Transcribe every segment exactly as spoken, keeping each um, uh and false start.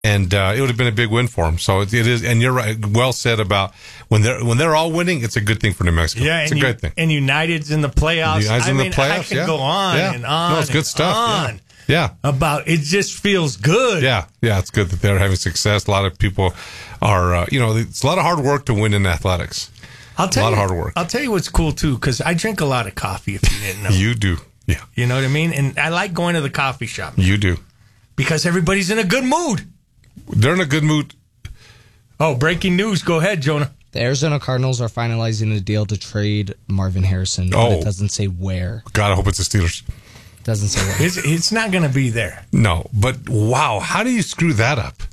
And uh, it would have been a big win for them. So it, it is, and you're right. Well said about when they're when they're all winning, it's a good thing for New Mexico. Yeah, it's a and great you, thing. And United's in the playoffs. United's I in the mean, playoffs, I can yeah. go on yeah. and on. No, it's good stuff. On Yeah. yeah, about it. Just feels good. yeah, yeah. It's good that they're having success. A lot of people are, uh, you know, it's a lot of hard work to win in athletics. I'll tell a lot you, of hard work. I'll tell you what's cool too, because I drink a lot of coffee. If you didn't know, You do, yeah. you know what I mean. And I like going to the coffee shop You do. because everybody's in a good mood. They're in a good mood. Oh, breaking news! Go ahead, Jonah. The Arizona Cardinals are finalizing a deal to trade Marvin Harrison, but Oh. it doesn't say where. God, I hope it's the Steelers. It doesn't say where. It's, it's not going to be there. No, but wow, how do you screw that up?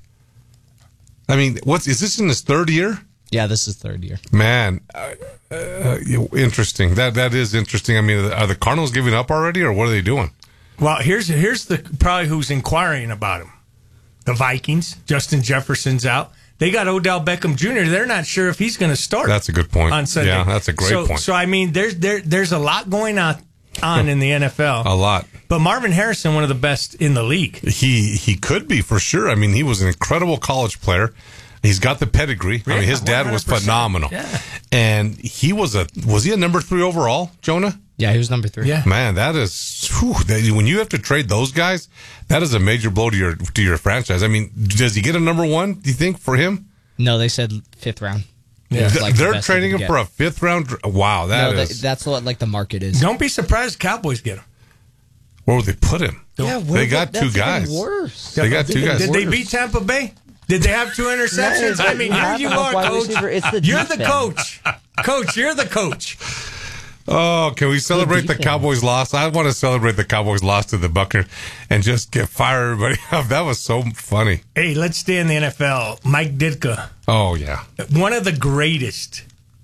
I mean, what's is this in his third year? Yeah, this is third year. Man, uh, uh, interesting. That that is interesting. I mean, are the Cardinals giving up already, or what are they doing? Well, here's here's the probably who's inquiring about him. The Vikings. Justin Jefferson's out. They got Odell Beckham Junior They're not sure if he's going to start. That's a good point. On Sunday. Yeah, that's a great so, point. So I mean, there's there there's a lot going on on in the N F L. A lot. But Marvin Harrison, one of the best in the league. He he could be for sure. I mean, he was an incredible college player. He's got the pedigree. I mean, his dad was one hundred percent. phenomenal. Yeah. And he was a was he a number three overall, Jonah? Yeah, he was number three. Yeah. Man, that is whew, that, when you have to trade those guys, that is a major blow to your to your franchise. I mean, does he get a number one? Do you think for him? No, they said fifth round. Yeah. It was Th- like the They're best trading they him could for get. a fifth round. dr- Wow, that no, is. that, that's what like the market is. Don't be surprised if Cowboys get him. Where would they put him? Yeah, They got two that's even guys. Worse. They got two guys. Did they beat Tampa Bay? Did they have two interceptions? No, I mean, you here have you a are, wide coach. receiver. It's the You're the defense. coach. Coach, you're the coach. Oh, can we celebrate the defense. Cowboys' loss? I want to celebrate the Cowboys' loss to the Buccaneers and just get fire everybody up. That was so funny. Hey, let's stay in the N F L. Mike Ditka, Oh yeah, one of the greatest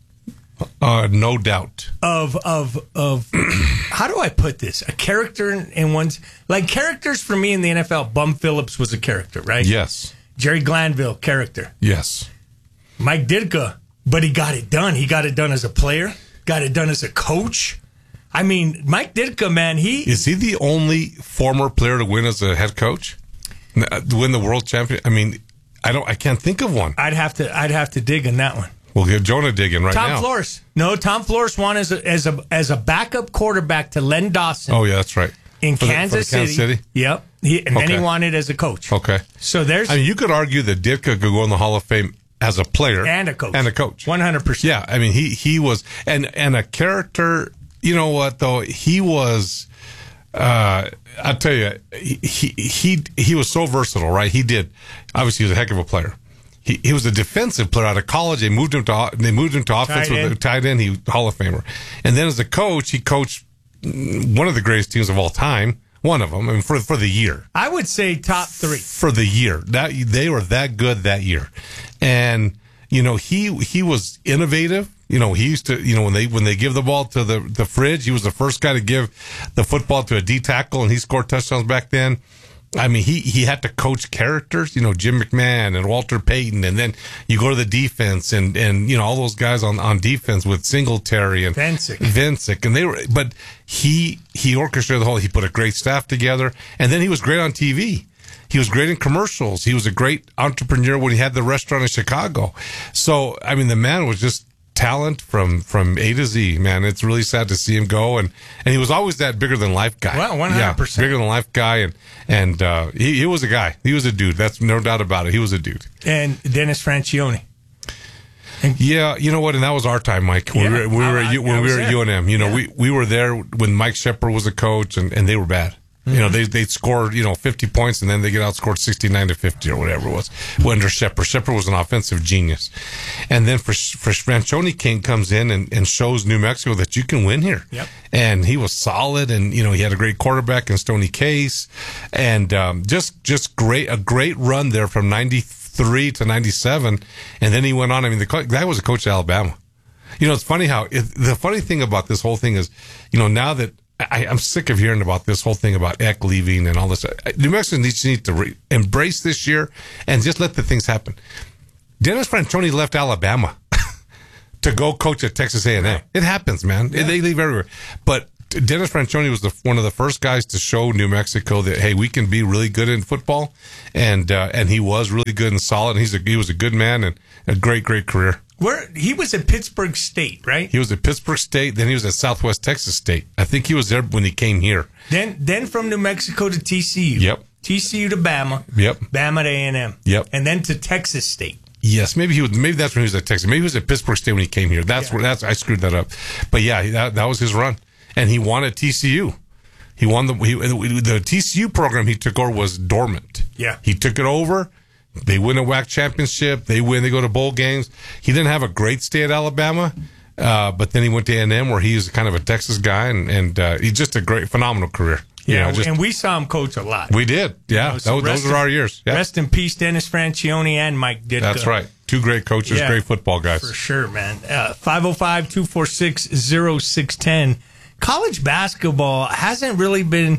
uh, no doubt. of of of how do I put this? A character in, in one's like characters for me in the N F L. Bum Phillips was a character, right? Yes, Jerry Glanville, character. yes. Mike Ditka, but he got it done. He got it done as a player. Got it done as a coach. I mean, Mike Ditka, man, he Is he the only former player to win as a head coach? N- uh, To win the world champion? I mean, I don't. I can't think of one. I'd have to I'd have to dig in that one. We'll get Jonah digging right Tom now. Flores. No, Tom Flores won as a as a as a backup quarterback to Len Dawson Oh yeah, that's right. in For the- for Kansas, the Kansas City. City? Yep. He, and then he Okay. won it as a coach. Okay. So there's I mean, you could argue that Ditka could go in the Hall of Fame as a player and a coach. and a coach. one hundred percent. Yeah, I mean, he he was and and a character. You know what though? He was. Uh, I'll tell you, he, he he he was so versatile, right? He did. Obviously, he was a heck of a player. He he was a defensive player out of college. They moved him to they moved him to offense Tight with a end. tight end. He Hall of Famer, and then as a coach, he coached one of the greatest teams of all time. One of them, I mean, for for the year. I would say top three. For the year, that they were that good that year, and you know he he was innovative. You know he used to you know when they when they give the ball to the the fridge, he was the first guy to give the football to a D tackle, and he scored touchdowns back then. I mean, he, he had to coach characters, you know, Jim McMahon and Walter Payton, and then you go to the defense and, and you know all those guys on, on defense with Singletary and Vincic. Vincic, and they were, but he he orchestrated the whole. He put a great staff together, and then he was great on T V. He was great in commercials. He was a great entrepreneur when he had the restaurant in Chicago. So, I mean, the man was just talent from, from A to Z, man. It's really sad to see him go. And, and he was always that bigger than life guy. Well, one hundred percent. Yeah, bigger than life guy. And, and, uh, he, he was a guy. He was a dude. That's no doubt about it. He was a dude. And Dennis Francione. Yeah, you know what? And that was our time, Mike. When Yeah, we were, we were I- at, U- I when we was were at there. U N M. You know, Yeah. we, we were there when Mike Shepard was a coach, and, and they were bad. You know, they they scored, you know, fifty points, and then they get outscored sixty-nine to fifty or whatever it was. Under Shepard. Shepard was an offensive genius. And then for for Francione, King comes in and, and shows New Mexico that you can win here. Yep. And he was solid, and, you know, he had a great quarterback in Stoney Case. And um, just just great, a great run there from ninety-three to ninety-seven. And then he went on. I mean, the co- guy was a coach at Alabama. You know, it's funny how, it, the funny thing about this whole thing is, you know, now that, I, I'm sick of hearing about this whole thing about Eck leaving and all this. New Mexico needs need to re- embrace this year and just let the things happen. Dennis Francione left Alabama to go coach at Texas A and M. It happens, man. Yeah. They leave everywhere. But Dennis Franchione was the, one of the first guys to show New Mexico that, hey, we can be really good in football, and uh, and he was really good and solid. He's a, he was a good man and a great, great career. Where he was at Pittsburgh State, right? He was at Pittsburgh State, then he was at Southwest Texas State. I think he was there when he came here. Then then from New Mexico to T C U. Yep. T C U to Bama. Yep. Bama to A and M. Yep. And then to Texas State. Yes, maybe he was. Maybe that's when he was at Texas. Maybe he was at Pittsburgh State when he came here. That's Yeah. where. That's I screwed that up. But yeah, that that was his run, and he won at T C U. He won the he, the T C U program he took over was dormant. Yeah. He took it over. They win a W A C championship. They win. They go to bowl games. He didn't have a great stay at Alabama, uh, but then he went to A and M where he's kind of a Texas guy, and and uh, he's just a great, phenomenal career. You Yeah, know, just, and we saw him coach a lot. we did. Yeah, You know, so those, rest those are in- our years. Yeah. Rest in peace, Dennis Franchione and Mike Ditka. That's right. Two great coaches, Yeah, great football guys. For sure, man. Uh, five oh five, two four six, oh six one oh. College basketball hasn't really been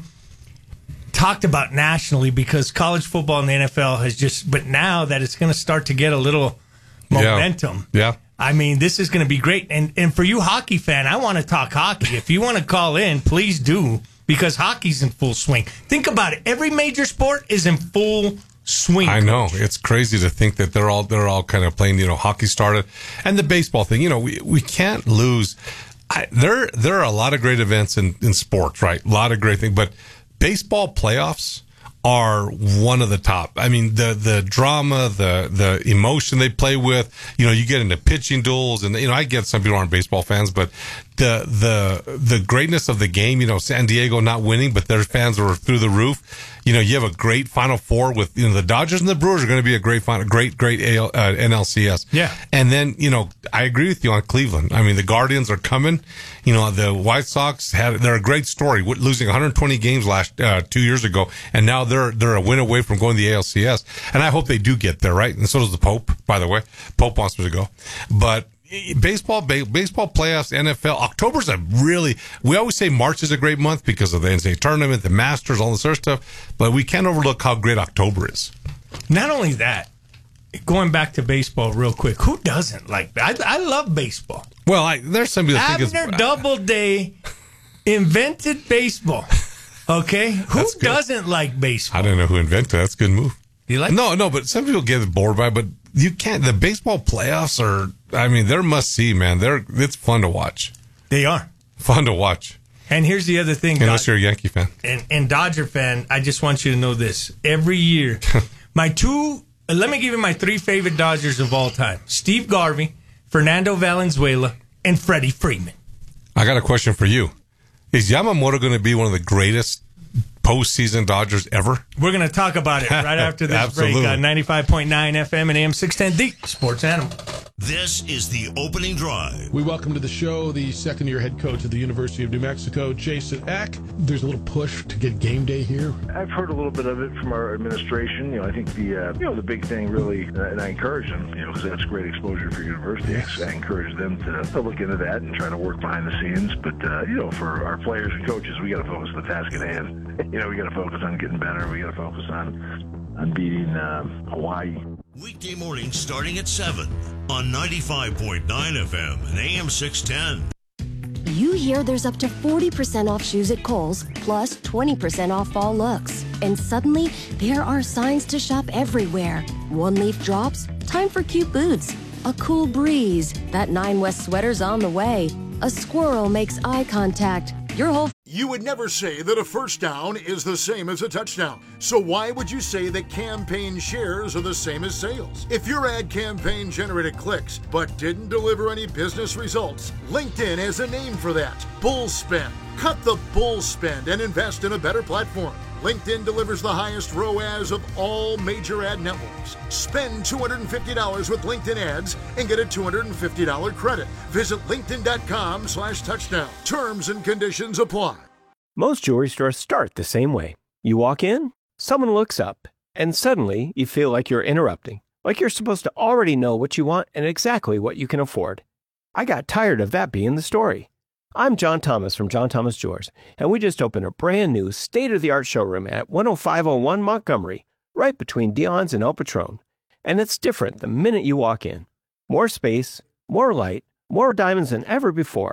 talked about nationally because college football and the N F L has just, but now that it's going to start to get a little momentum. Yeah. yeah. I mean, this is going to be great. And and for you hockey fan, I want to talk hockey. If you want to call in, please do, because hockey's in full swing. Think about it. Every major sport is in full swing. I know. coach. It's crazy to think that they're all they're all kind of playing, you know, hockey started. And the baseball thing, you know, we we can't lose. I, there there are a lot of great events in, in sports, right? A lot of great things, but baseball playoffs are one of the top. I mean, the the drama, the the emotion they play with. You know, you get into pitching duels, and you know, I get some people aren't baseball fans, but the the the greatness of the game. You know, San Diego not winning, but their fans were through the roof. You know, you have a great Final Four with, you know, the Dodgers and the Brewers are going to be a great final, great, great A L, uh, N L C S. Yeah. And then, you know, I agree with you on Cleveland. I mean, the Guardians are coming. You know, the White Sox had, they're a great story, losing one hundred twenty games last, uh, two years ago. And now they're, they're a win away from going to the A L C S. And I hope they do get there, right? And so does the Pope, by the way. Pope wants me to go. But, Baseball, ba- baseball playoffs, N F L. October's a really, we always say March is a great month because of the N C double A tournament, the Masters, all this other stuff. But we can't overlook how great October is. Not only that, going back to baseball real quick, who doesn't like that? I, I love baseball. Well, I, there's some people that think Abner it's. Doubleday invented baseball. Okay? Who That's good. doesn't like baseball? I don't know who invented it. That's a good move. You like No, no, but some people get bored by it, but you can't. The baseball playoffs are, I mean, they're must see, man. They're, it's fun to watch. They are. Fun to watch. And here's the other thing. Unless Dod- you're a Yankee fan. and, and Dodger fan, I just want you to know this. Every year, my two, let me give you my three favorite Dodgers of all time. Steve Garvey, Fernando Valenzuela, and Freddie Freeman. I got a question for you. Is Yamamoto going to be one of the greatest postseason Dodgers ever? We're going to talk about it right after this break Absolutely. on ninety-five point nine F M and A M six ten, the Sports Animal. This is the opening drive. We welcome to the show the second-year head coach at the University of New Mexico, Jason Eck. There's a little push to get game day here. I've heard a little bit of it from our administration. You know, I think the uh, you know the big thing really, and I encourage them, you know, because that's great exposure for universities. I encourage them to, to look into that and try to work behind the scenes. But uh, you know, for our players and coaches, we got to focus on the task at hand. You know, we got to focus on getting better. We got to focus on on beating uh, Hawaii. Weekday mornings starting at seven on ninety-five point nine F M and A M six ten. You hear there's up to forty percent off shoes at Kohl's, plus twenty percent off fall looks. And suddenly, there are signs to shop everywhere. One leaf drops, time for cute boots. A cool breeze, that Nine West sweater's on the way. A squirrel makes eye contact. Your whole You would never say that a first down is the same as a touchdown. So why would you say that campaign shares are the same as sales? If your ad campaign generated clicks but didn't deliver any business results, LinkedIn has a name for that. Bull spend. Cut the bull spend and invest in a better platform. LinkedIn delivers the highest R O A S of all major ad networks. Spend two hundred fifty dollars with LinkedIn ads and get a two hundred fifty dollars credit. Visit linkedin.com slash touchdown. Terms and conditions apply. Most jewelry stores start the same way. You walk in, someone looks up, and suddenly you feel like you're interrupting, like you're supposed to already know what you want and exactly what you can afford. I got tired of that being the story. I'm John Thomas from John Thomas Jewelers, and we just opened a brand new state-of-the-art showroom at one oh five oh one Montgomery, right between Dion's and El Patron. And it's different the minute you walk in. More space, more light, more diamonds than ever before,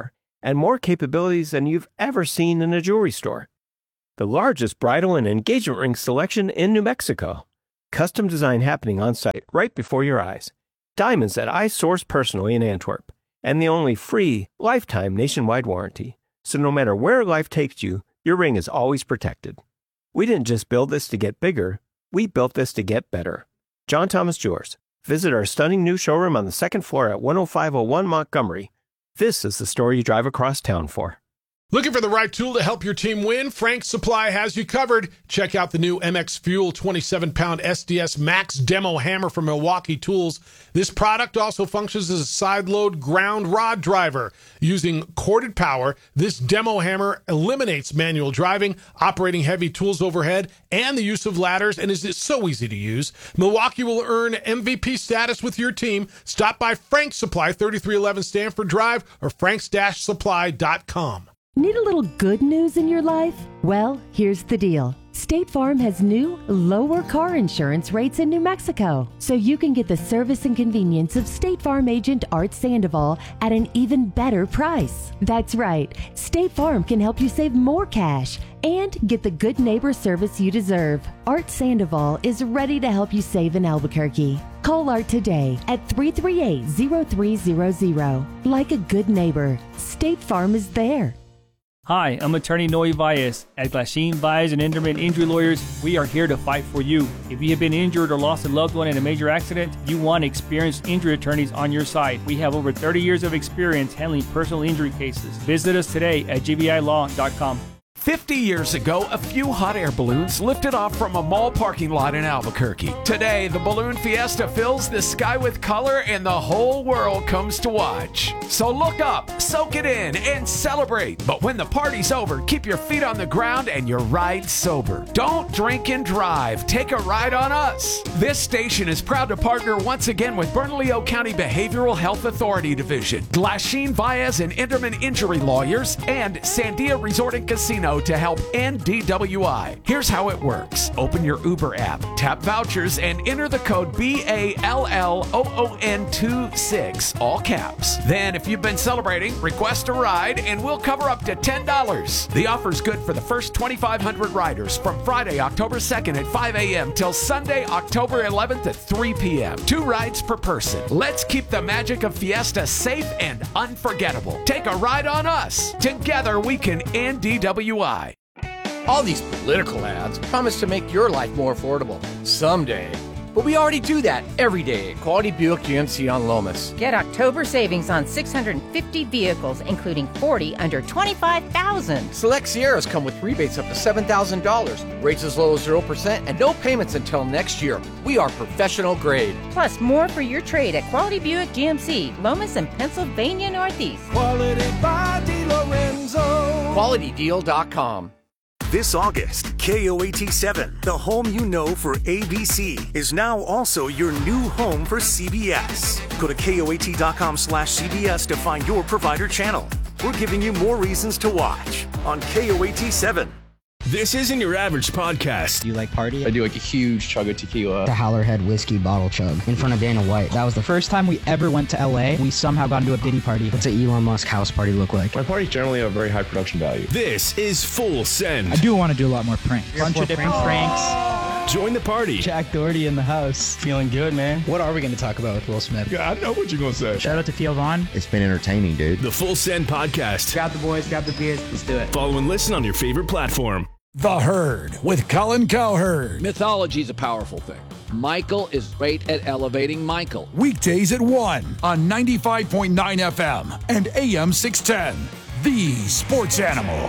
and more capabilities than you've ever seen in a jewelry store. The largest bridal and engagement ring selection in New Mexico. Custom design happening on site right before your eyes. Diamonds that I source personally in Antwerp. And the only free, lifetime nationwide warranty. So no matter where life takes you, your ring is always protected. We didn't just build this to get bigger, we built this to get better. John Thomas Jewelers. Visit our stunning new showroom on the second floor at one oh five oh one Montgomery. This is the story you drive across town for. Looking for the right tool to help your team win? Frank's Supply has you covered. Check out the new M X Fuel twenty-seven pound S D S Max Demo Hammer from Milwaukee Tools. This product also functions as a side-load ground rod driver. Using corded power, this demo hammer eliminates manual driving, operating heavy tools overhead, and the use of ladders, and is so easy to use. Milwaukee will earn M V P status with your team. Stop by Frank's Supply, thirty-three eleven Stanford Drive, or franks dash supply dot com. Need a little good news in your life? Well, here's the deal. State Farm has new, lower car insurance rates in New Mexico, so you can get the service and convenience of State Farm agent Art Sandoval at an even better price. That's right, State Farm can help you save more cash and get the good neighbor service you deserve. Art Sandoval is ready to help you save in Albuquerque. Call Art today at three three eight, zero three zero zero. Like a good neighbor, State Farm is there. Hi, I'm attorney Noe Valles. At Glasheen, Valles and Enderman Injury Lawyers, we are here to fight for you. If you have been injured or lost a loved one in a major accident, you want experienced injury attorneys on your side. We have over thirty years of experience handling personal injury cases. Visit us today at g b i law dot com. fifty years ago, a few hot air balloons lifted off from a mall parking lot in Albuquerque. Today, the Balloon Fiesta fills the sky with color and the whole world comes to watch. So look up, soak it in, and celebrate. But when the party's over, keep your feet on the ground and your ride sober. Don't drink and drive. Take a ride on us. This station is proud to partner once again with Bernalillo County Behavioral Health Authority Division, Glasheen, Valles and Enderman Injury Lawyers, and Sandia Resort and Casino to help end D W I. Here's how it works. Open your Uber app, tap vouchers, and enter the code B A L L O O N twenty-six, all caps. Then, if you've been celebrating, request a ride, and we'll cover up to ten dollars. The offer's good for the first twenty-five hundred riders from Friday, October second at five a.m. till Sunday, October eleventh at three p.m. Two rides per person. Let's keep the magic of Fiesta safe and unforgettable. Take a ride on us. Together, we can end D W I. All these political ads promise to make your life more affordable someday. But we already do that every day at Quality Buick G M C on Lomas. Get October savings on six hundred fifty vehicles, including forty under twenty-five thousand dollars. Select Sierras come with rebates up to seven thousand dollars, rates as low as zero percent, and no payments until next year. We are professional grade. Plus more for your trade at Quality Buick G M C, Lomas and Pennsylvania Northeast. Quality by DiLorenzo. quality deal dot com. This August, K O A T seven, the home you know for A B C, is now also your new home for C B S. Go to K O A T dot com slash C B S to find your provider channel. We're giving you more reasons to watch on K O A T seven. This isn't your average podcast. Do you like party? I do like a huge chug of tequila. The Howlerhead whiskey bottle chug in front of Dana White. That was the first time we ever went to L A. We somehow got into a Diddy party. What's an Elon Musk house party look like? My parties generally have very high production value. This is Full Send. I do want to do a lot more pranks. A bunch of different pranks. Join the party. Jack Doherty in the house. Feeling good, man. What are we going to talk about with Will Smith? Yeah, I know what you're going to say. Shout out to Theo Vaughn. It's been entertaining, dude. The Full Send podcast. Grab the boys, grab the beers. Let's do it. Follow and listen on your favorite platform. The Herd with Colin Cowherd. Mythology is a powerful thing. Michael is great at elevating Michael. Weekdays at one on ninety-five point nine F M and A M six ten. The Sports Animal.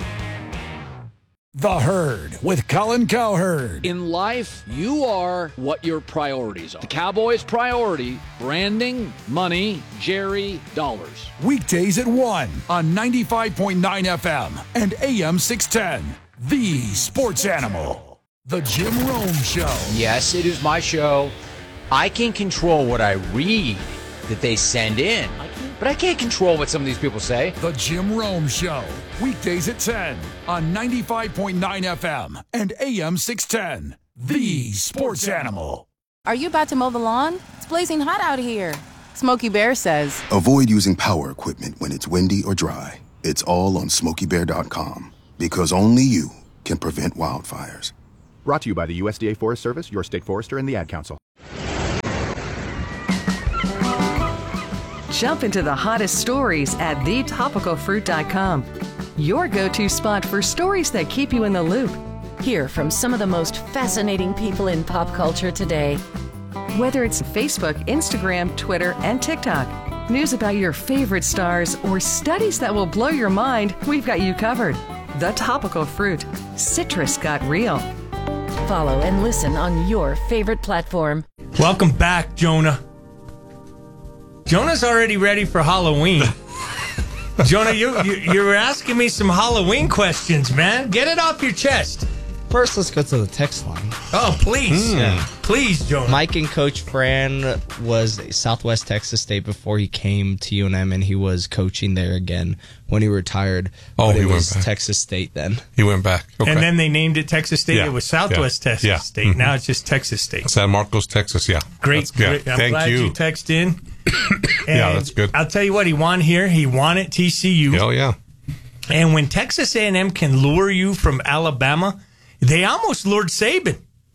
The Herd with Colin Cowherd. In life, you are what your priorities are. The Cowboys' priority, branding, money, Jerry, dollars. Weekdays at one on ninety-five point nine F M and A M six ten. The Sports Animal. The Jim Rome Show. Yes, it is my show. I can control what I read that they send in, but I can't control what some of these people say. The Jim Rome Show. Weekdays at ten on ninety-five point nine F M and A M six ten. The Sports Animal. Are you about to mow the lawn? It's blazing hot out here. Smokey Bear says, avoid using power equipment when it's windy or dry. It's all on smokey bear dot com because only you can prevent wildfires. Brought to you by the U S D A Forest Service, your state forester, and the Ad Council. Jump into the hottest stories at the topical fruit dot com. Your go-to spot for stories that keep you in the loop. Hear from some of the most fascinating people in pop culture today. Whether it's Facebook, Instagram, Twitter, and TikTok, news about your favorite stars, or studies that will blow your mind, we've got you covered. The Topical Fruit. Citrus got real. Follow and listen on your favorite platform. Welcome back, Jonah. Jonah's already ready for Halloween. Jonah, you, you you were asking me some Halloween questions, man. Get it off your chest. First, let's go to the text line. Oh, please. Mm. Yeah. Please, Jonah. Mike and Coach Fran was at Southwest Texas State before he came to U N M, and he was coaching there again when he retired. Oh, but he it went was back. Texas State then. He went back. Okay. And then they named it Texas State. Yeah. It was Southwest Yeah. Texas Yeah. State. Mhm. Now it's just Texas State. San Marcos, Texas, yeah. Great. That's, yeah. great. I'm Thank glad you. you. text in. Yeah, that's good. I'll tell you what, he won here. He won at T C U. Oh, yeah. And when Texas A and M can lure you from Alabama, they almost lured Saban.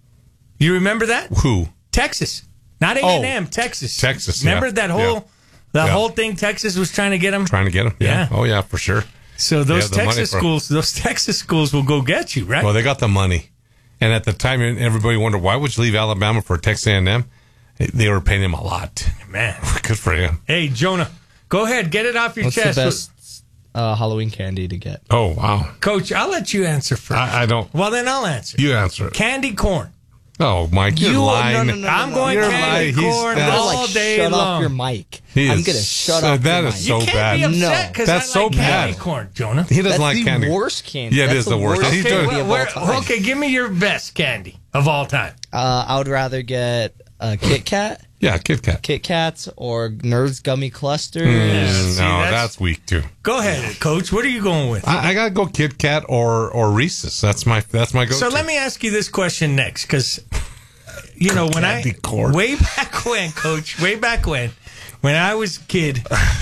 You remember that? Who? Texas. Not A and M, Oh, Texas. Texas, Remember yeah. that whole Yeah. the Yeah. whole thing Texas was trying to get him? Trying to get him. Yeah. Yeah. Oh, yeah, for sure. So those They have the money Texas for- schools, those Texas schools will go get you, right? Well, they got the money. And at the time, everybody wondered, why would you leave Alabama for Texas A and M? They were paying him a lot. Man. Good for him. Hey, Jonah, go ahead. Get it off your What's chest. the best uh, Halloween candy to get? Oh, wow. Coach, I'll let you answer first. I, I don't. Well, then I'll answer. You answer it. Candy corn. Oh, Mike, you're You- lying. no, no, no, I'm going You're candy lying. He's- corn that's- all like, day shut long. off your mic. He I'm is going to shut so- off that your is mic. so You can't bad. be upset No. because That's I like so candy bad. corn, Jonah. He doesn't That's like the candy. worst candy. Yeah, it That's is the worst. He's candy doing- of all Where- time. okay, give me your best candy of all time. Uh, I would rather get a Kit Kat. Yeah, Kit Kat. Kit Kats or Nerds Gummy Clusters. Mm, see, no, that's- that's, weak too. Go ahead, Coach. What are you going with? I, I gotta go Kit Kat or or Reese's. That's my that's my go-to. So let me ask you this question next, because you know when I Candy corn. way back when, Coach, way back when, when I was a kid,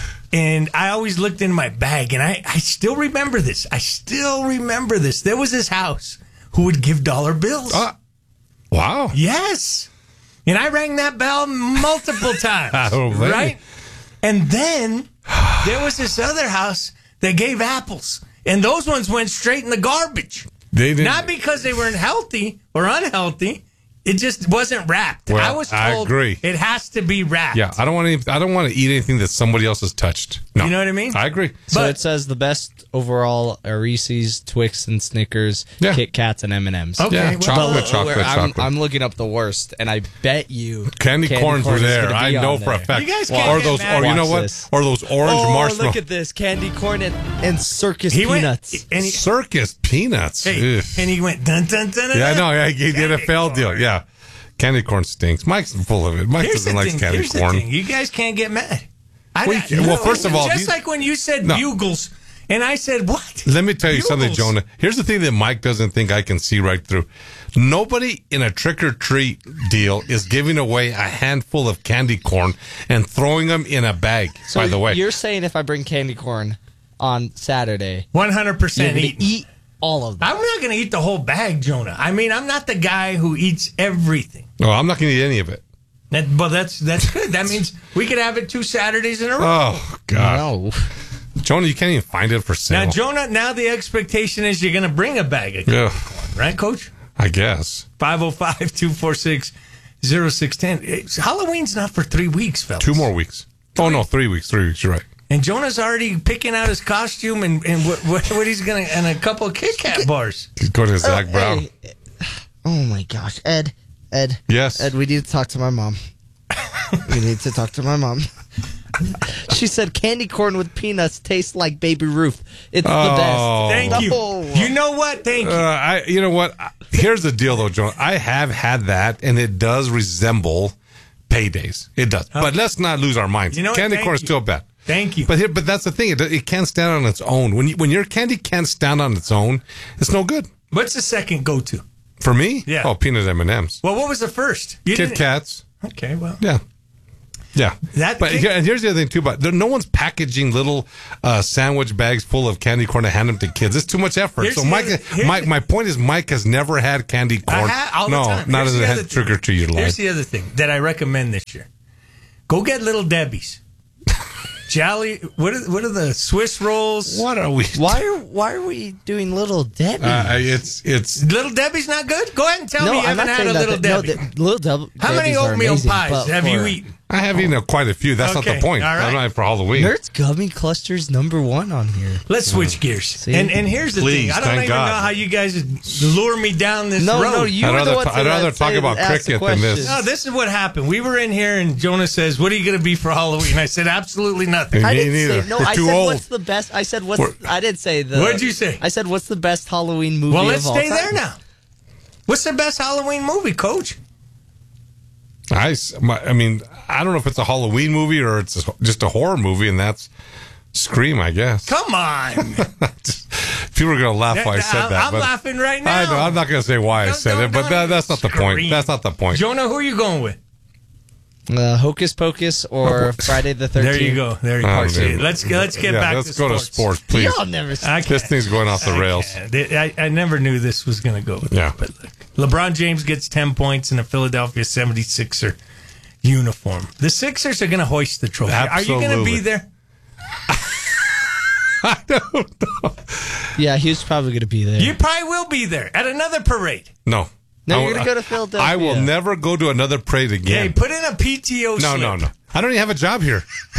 and I always looked in my bag, and I I still remember this. I still remember this. There was this house who would give dollar bills. Uh, wow. Yes. And I rang that bell multiple times. I don't blame right? you. And then there was this other house that gave apples. And those ones went straight in the garbage. They didn't. Not because they weren't healthy or unhealthy. It just wasn't wrapped. Well, I was told I agree. it has to be wrapped. Yeah, I don't want to. I don't want to eat anything that somebody else has touched. No. You know what I mean? I agree. So But- it says the best overall are Reese's, Twix, and Snickers, Yeah. Kit Kats, and M and M's. Okay, Yeah, well- chocolate, But chocolate, I'm, chocolate. I'm looking up the worst, and I bet you Candy, corns corn were is there. gonna I be know on for a there. fact. You guys or can't get those, mad. or you know Watch what? this. Or those orange Oh, marshmallow. look at this candy corn and, and circus He went- peanuts. and he, Circus peanuts. hey, Ugh. and he went dun dun dun. dun Yeah, I know. Yeah, he did Candy a N F L corn. deal. Yeah, candy corn stinks. Mike's full of it. Mike Here's doesn't the like thing. candy Here's corn. the thing. You guys can't get mad. I, Well, you- well, first of all, just these- like when you said No. bugles, and I said what? Let me tell you something, Bugles. Jonah. Here's the thing that Mike doesn't think I can see right through. Nobody in a trick or treat deal is giving away a handful of candy corn and throwing them in a bag. So by the way, you're saying if I bring candy corn on Saturday, One hundred you're percent going eat. to eat all of them. I'm not going to eat the whole bag, Jonah. I mean, I'm not the guy who eats everything. no, I'm not going to eat any of it. That, but that's that's good. That means we could have it two Saturdays in a row. Oh God, No. Jonah, you can't even find it for sale. Now, Jonah, now the expectation is you're going to bring a bag of Yeah, corn, right, Coach? I guess five oh five, two four six, oh six one oh. Halloween's not for three weeks, fellas. two more weeks. Oh no, three weeks. Three weeks. You're right. And Jonah's already picking out his costume and, and what, what, what he's going to, and a couple of Kit Kat bars. He's going to Zach Oh, Brown. hey. Oh my gosh, Ed, Ed. Yes. Ed, we need to talk to my mom. We need to talk to my mom. She said candy corn with peanuts tastes like Baby Ruth. It's Oh. the best. Thank No. you. You know what? Thank you. Uh, I, you know what? Here's the deal, though, Jonah. I have had that, and it does resemble paydays. It does. But let's not lose our minds. You know what? Candy Thank corn is you. still bad. Thank you. But here, but that's the thing. It, it can't stand on its own. When you, when your candy can't stand on its own, it's no good. What's the second go-to? For me, Yeah. oh, peanut M and M's, Well, what was the first? You Kit didn't- Kats. Okay, well. Yeah, Yeah. That but kid- here, and here's the other thing, too. But there, no one's packaging little uh, sandwich bags full of candy corn to hand them to kids. It's too much effort. Here's so the Mike, other- here's Mike the- my point is Mike has never had candy corn. I ha- all the no, time. not Here's as the a other head trigger to your Here's life. the other thing that I recommend this year. Go get Little Debbie's. Jolly, what are, what are the Swiss rolls? What are we? Why are why are we doing Little Debbie? Uh, it's it's Little Debbie's not good? Go ahead and tell no, me you I'm haven't not had a saying that Little the- no, Debbie. the Little Deb- How many Debbies are oatmeal amazing, pies but have for- you eaten? I have eaten quite a few. That's not Okay, the point. all right. I'm not for Halloween. Nerds Gummy Clusters number one on here. Let's switch gears. See? And and here's the Please, thing. I don't thank even God. know how you guys lure me down this No, road. no, you I'd were rather the ones ta- I'd that rather I'd talk say about ask the cricket than this. questions. No, this is what happened. We were in here and Jonah says, "What are you going to be for Halloween?" I said, "Absolutely nothing." Me I didn't neither. say no. We're I too said old. what's the best. I said what's. We're- I didn't say the. What'd you say? I said what's the best Halloween movie Well, let's of all stay time? there now. What's the best Halloween movie, Coach? I, s- my- I mean, I don't know if it's a Halloween movie or it's a- just a horror movie, and that's Scream, I guess. Come on. People are going to laugh why I said I'm, that. I'm but laughing right now. I know, I'm not going to say why I Don't- said don't- it, but don't that, that's not the point. scream. That's not the point. Jonah, who are you going with? Uh, Hocus Pocus or Friday the thirteenth. There you go. There you Oh, go. See, dude. let's let's get Yeah, back let's to go sports. to sports, please. Y'all never. I This can't. thing's going off the I rails. can't. I, I never knew this was going to go. With Yeah. But look, LeBron James gets ten points in a Philadelphia seventy-sixer uniform. The Sixers are going to hoist the trophy. Are you going to Absolutely. be there? I don't know. Yeah, he was probably going to be there. You probably will be there at another parade. No. No, I you're will- gonna go to Philadelphia. I will never go to another parade Hey, again. put in a P T O No, slip. no, no. I don't even have a job here.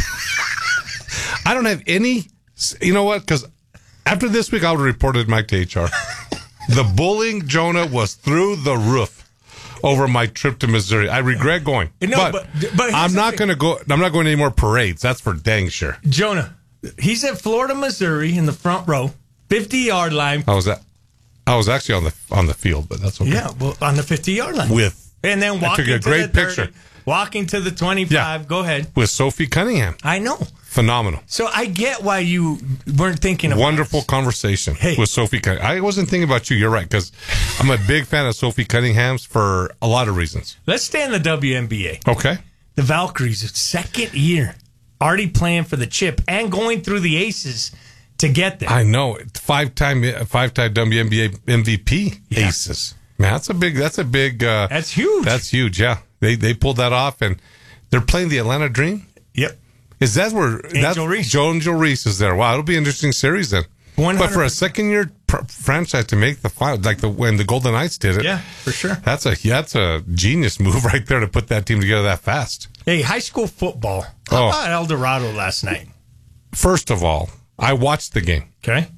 I don't have any. You know what? Because after this week, I'll report it, Mike, to H R. The bullying, Jonah, was through the roof over my trip to Missouri. I regret going. No, but, but- but here's I'm the not thing. going to go. I'm not going to any more parades. That's for dang sure. Jonah, he's at Florida, Missouri in the front row, fifty-yard line. I was at. I was actually on the on the field, but that's okay. Yeah, well, on the fifty-yard line. With and then I walking took a to great the thirty, picture. walking to the twenty-five. Go ahead. with Sophie Cunningham. I know. Phenomenal. So I get why you weren't thinking about Wonderful conversation Hey. with Sophie Cunningham. I wasn't thinking about you. You're right, because I'm a big fan of Sophie Cunningham's for a lot of reasons. Let's stay in the W N B A. Okay. The Valkyries, second year, already playing for the chip and going through the aces to get there. I know. Five time five time W N B A M V P Yeah. aces. Man, that's a big that's a big uh That's huge. That's huge, yeah. They they pulled that off and they're playing the Atlanta Dream. Yep. Is that where that's, Reese. Joe Angel Reese is there? Wow, it'll be an interesting series then. one hundred percent. But for a second year pr- franchise to make the final, like the when the Golden Knights did it, Yeah, for sure. That's a that's a genius move right there to put that team together that fast. Hey, high school football. How Oh. about El Dorado last night? First of all, I watched the game. Okay.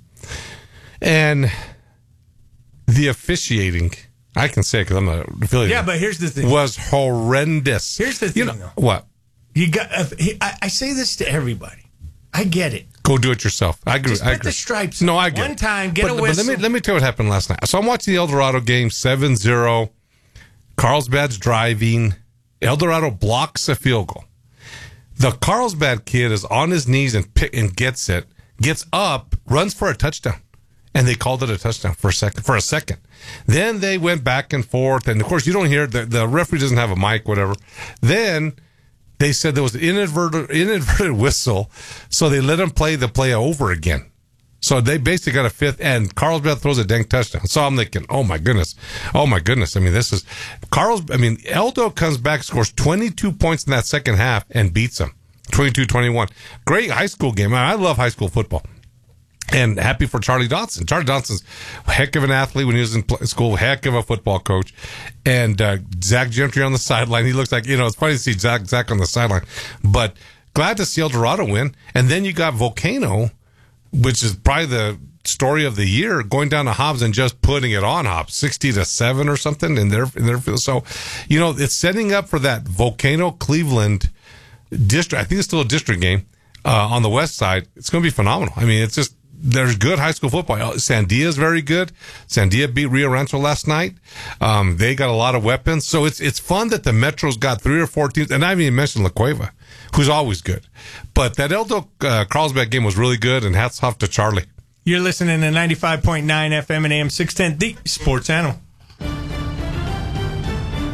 And the officiating, I can say because I'm a affiliate. Yeah, but here's the thing. Was horrendous. Here's the You thing, know, though. what? You got. Uh, he- I, I say this to everybody. I get it. Go do it yourself. I agree. Just I put agree. the stripes No, on. I get One it. time, get but, a but whistle. let me let me tell you what happened last night. So I'm watching the El Dorado game, seven zero. Carlsbad's driving. El Dorado blocks a field goal. The Carlsbad kid is on his knees and pick, and gets it, gets up, runs for a touchdown. And they called it a touchdown for a second. For a second, then they went back and forth, and of course you don't hear the the referee doesn't have a mic, whatever. Then they said there was an inadvertent inadvertent whistle, so they let him play the play over again. So they basically got a fifth, and Carlsbad throws a dang touchdown. So I'm thinking, oh my goodness, oh my goodness. I mean, this is Carl's. I mean, Eldo comes back, scores twenty-two points in that second half, and beats them twenty-two twenty-one. Great high school game. I love high school football. And happy for Charlie Dodson. Charlie Dodson's a heck of an athlete when he was in pl- school, heck of a football coach. And uh, Zach Gentry on the sideline. He looks like, you know, it's funny to see Zach, Zach on the sideline. But glad to see El Dorado win. And then you got Volcano, which is probably the story of the year, going down to Hobbs and just putting it on Hobbs, sixty to seven or something in their in their field. So, you know, it's setting up for that Volcano Cleveland district. I think it's still a district game uh, on the west side. It's going to be phenomenal. I mean, it's just there's good high school football. Sandia is very good. Sandia beat Rio Rancho last night. Um, they got a lot of weapons, so it's it's fun that the Metro's got three or four teams, and I haven't even mentioned La Cueva, who's always good. But that Eldo uh, Carlsbad game was really good, and hats off to Charlie. You're listening to ninety-five point nine F M and A M six ten, the Sports Animal.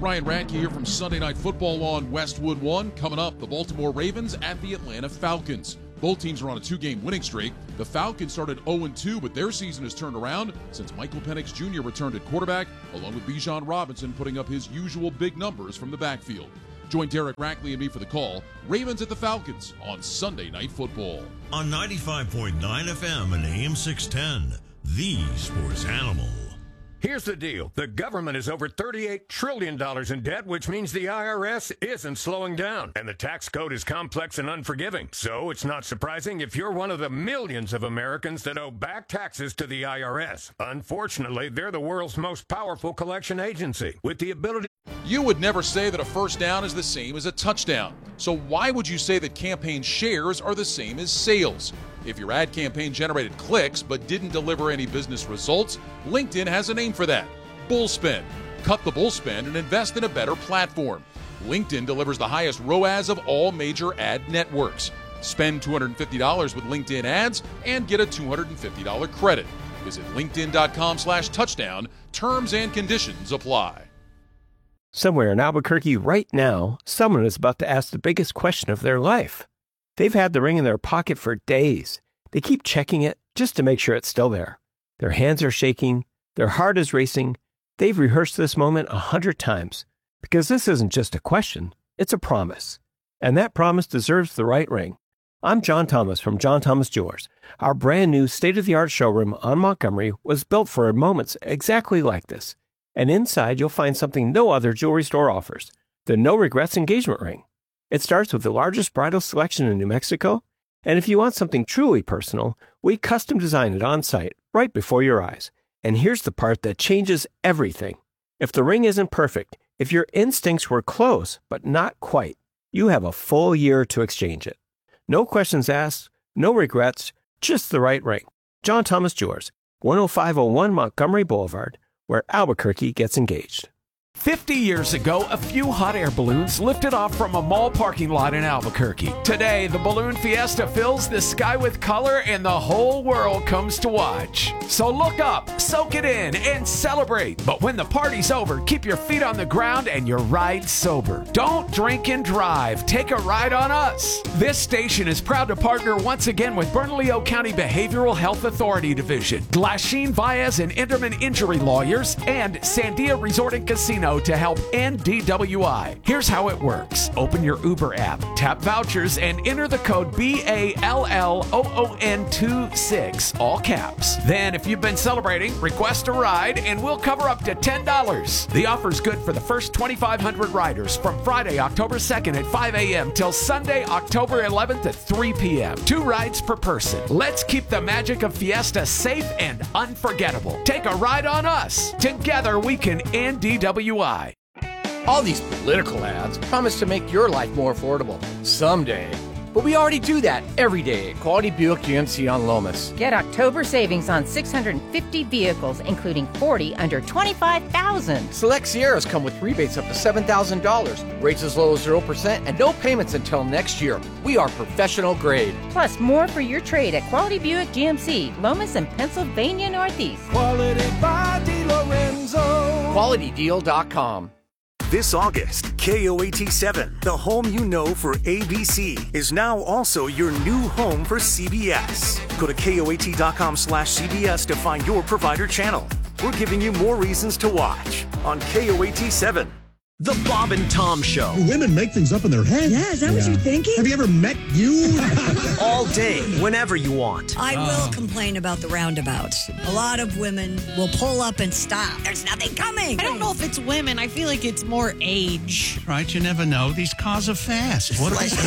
Ryan Radke here from Sunday Night Football on Westwood One. Coming up, the Baltimore Ravens at the Atlanta Falcons. Both teams are on a two-game winning streak. The Falcons started oh and two, but their season has turned around since Michael Penix Junior returned at quarterback, along with Bijan Robinson putting up his usual big numbers from the backfield. Join Derek Rackley and me for the call. Ravens at the Falcons on Sunday Night Football. On ninety-five point nine F M and A M six ten, the Sports Animal. Here's the deal. The government is over thirty-eight trillion dollars in debt, which means the I R S isn't slowing down. And the tax code is complex and unforgiving. So it's not surprising if you're one of the millions of Americans that owe back taxes to the I R S. Unfortunately, they're the world's most powerful collection agency with the ability... You would never say that a first down is the same as a touchdown. So why would you say that campaign shares are the same as sales? If your ad campaign generated clicks but didn't deliver any business results, LinkedIn has a name for that: bullspend. Cut the bullspend and invest in a better platform. LinkedIn delivers the highest R O A S of all major ad networks. Spend two hundred fifty dollars with LinkedIn ads and get a two hundred fifty dollars credit. Visit linkedin.com slash touchdown. Terms and conditions apply. Somewhere in Albuquerque right now, someone is about to ask the biggest question of their life. They've had the ring in their pocket for days. They keep checking it just to make sure it's still there. Their hands are shaking. Their heart is racing. They've rehearsed this moment a hundred times because this isn't just a question. It's a promise. And that promise deserves the right ring. I'm John Thomas from John Thomas Jewelers. Our brand new state-of-the-art showroom on Montgomery was built for moments exactly like this. And inside, you'll find something no other jewelry store offers: the No Regrets engagement ring. It starts with the largest bridal selection in New Mexico, and if you want something truly personal, we custom design it on site, right before your eyes. And here's the part that changes everything. If the ring isn't perfect, if your instincts were close but not quite, you have a full year to exchange it. No questions asked, no regrets, just the right ring. John Thomas Jewelers, one oh five oh one Montgomery Boulevard, where Albuquerque gets engaged. fifty years ago, a few hot air balloons lifted off from a mall parking lot in Albuquerque. Today, the Balloon Fiesta fills the sky with color and the whole world comes to watch. So look up, soak it in, and celebrate. But when the party's over, keep your feet on the ground and your ride sober. Don't drink and drive. Take a ride on us. This station is proud to partner once again with Bernalillo County Behavioral Health Authority Division, Glasheen Baez and Enderman Injury Lawyers, and Sandia Resort and Casino to help end D W I. Here's how it works. Open your Uber app, tap vouchers, and enter the code B A L L O O N twenty-six, all caps. Then, if you've been celebrating, request a ride, and we'll cover up to ten dollars. The offer's good for the first twenty-five hundred riders from Friday, October second at five a.m. till Sunday, October eleventh at three p.m. Two rides per person. Let's keep the magic of Fiesta safe and unforgettable. Take a ride on us. Together, we can end D W I. All these political ads promise to make your life more affordable someday. But we already do that every day at Quality Buick G M C on Lomas. Get October savings on six hundred fifty vehicles, including forty under twenty-five thousand dollars. Select Sierras come with rebates up to seven thousand dollars, rates as low as zero percent, and no payments until next year. We are professional grade. Plus, more for your trade at Quality Buick G M C, Lomas and Pennsylvania Northeast. Quality by DeLorenzo. Quality Deal dot com. This August, K O A T seven, the home you know for A B C, is now also your new home for C B S. Go to K O A T dot com slash C B S to find your provider channel. We're giving you more reasons to watch on K O A T seven. The Bob and Tom Show. Women make things up in their head. Yeah, is that yeah. what you're thinking? Have you ever met you? All day, whenever you want. I will complain about the roundabouts. A lot of women will pull up and stop. There's nothing coming. I don't know if it's women. I feel like it's more age. Right, you never know. These cars are fast. What They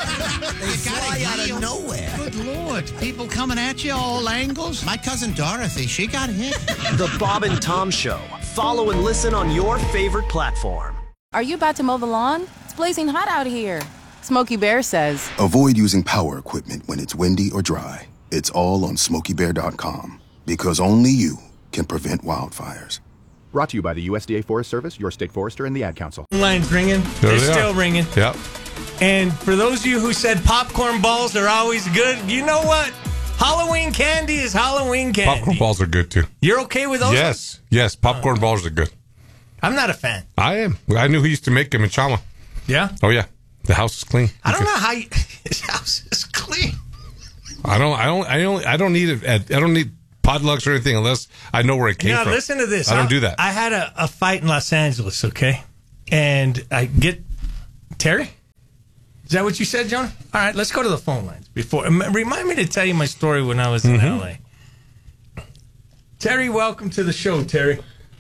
fly out of nowhere. Good Lord. People coming at you all angles. My cousin Dorothy, she got hit. The Bob and Tom Show. Follow and listen on your favorite platform. Are you about to mow the lawn? It's blazing hot out here. Smokey Bear says, avoid using power equipment when it's windy or dry. It's all on smokey bear dot com because only you can prevent wildfires. Brought to you by the U S D A Forest Service, your state forester, and the Ad Council. Line's ringing. There They're they still are. ringing. Yep. And for those of you who said popcorn balls are always good, you know what? Halloween candy is Halloween candy. Popcorn balls are good too. You're okay with those? Yes. Yes. Popcorn balls are good. I'm not a fan. I am. I knew who used to make them in Chama. Yeah? Oh, yeah. The house is clean. I don't know how you, his house is clean. I don't. I don't. I don't. I don't need it. At, I don't need potlucks or anything unless I know where it came Now, from. listen to this. I don't I, do that. I had a, a fight in Los Angeles, okay? And I get Terry? Is that what you said, Jonah? All right, let's go to the phone lines. Before Remind me to tell you my story when I was in Mm-hmm. L A. Terry, welcome to the show, Terry.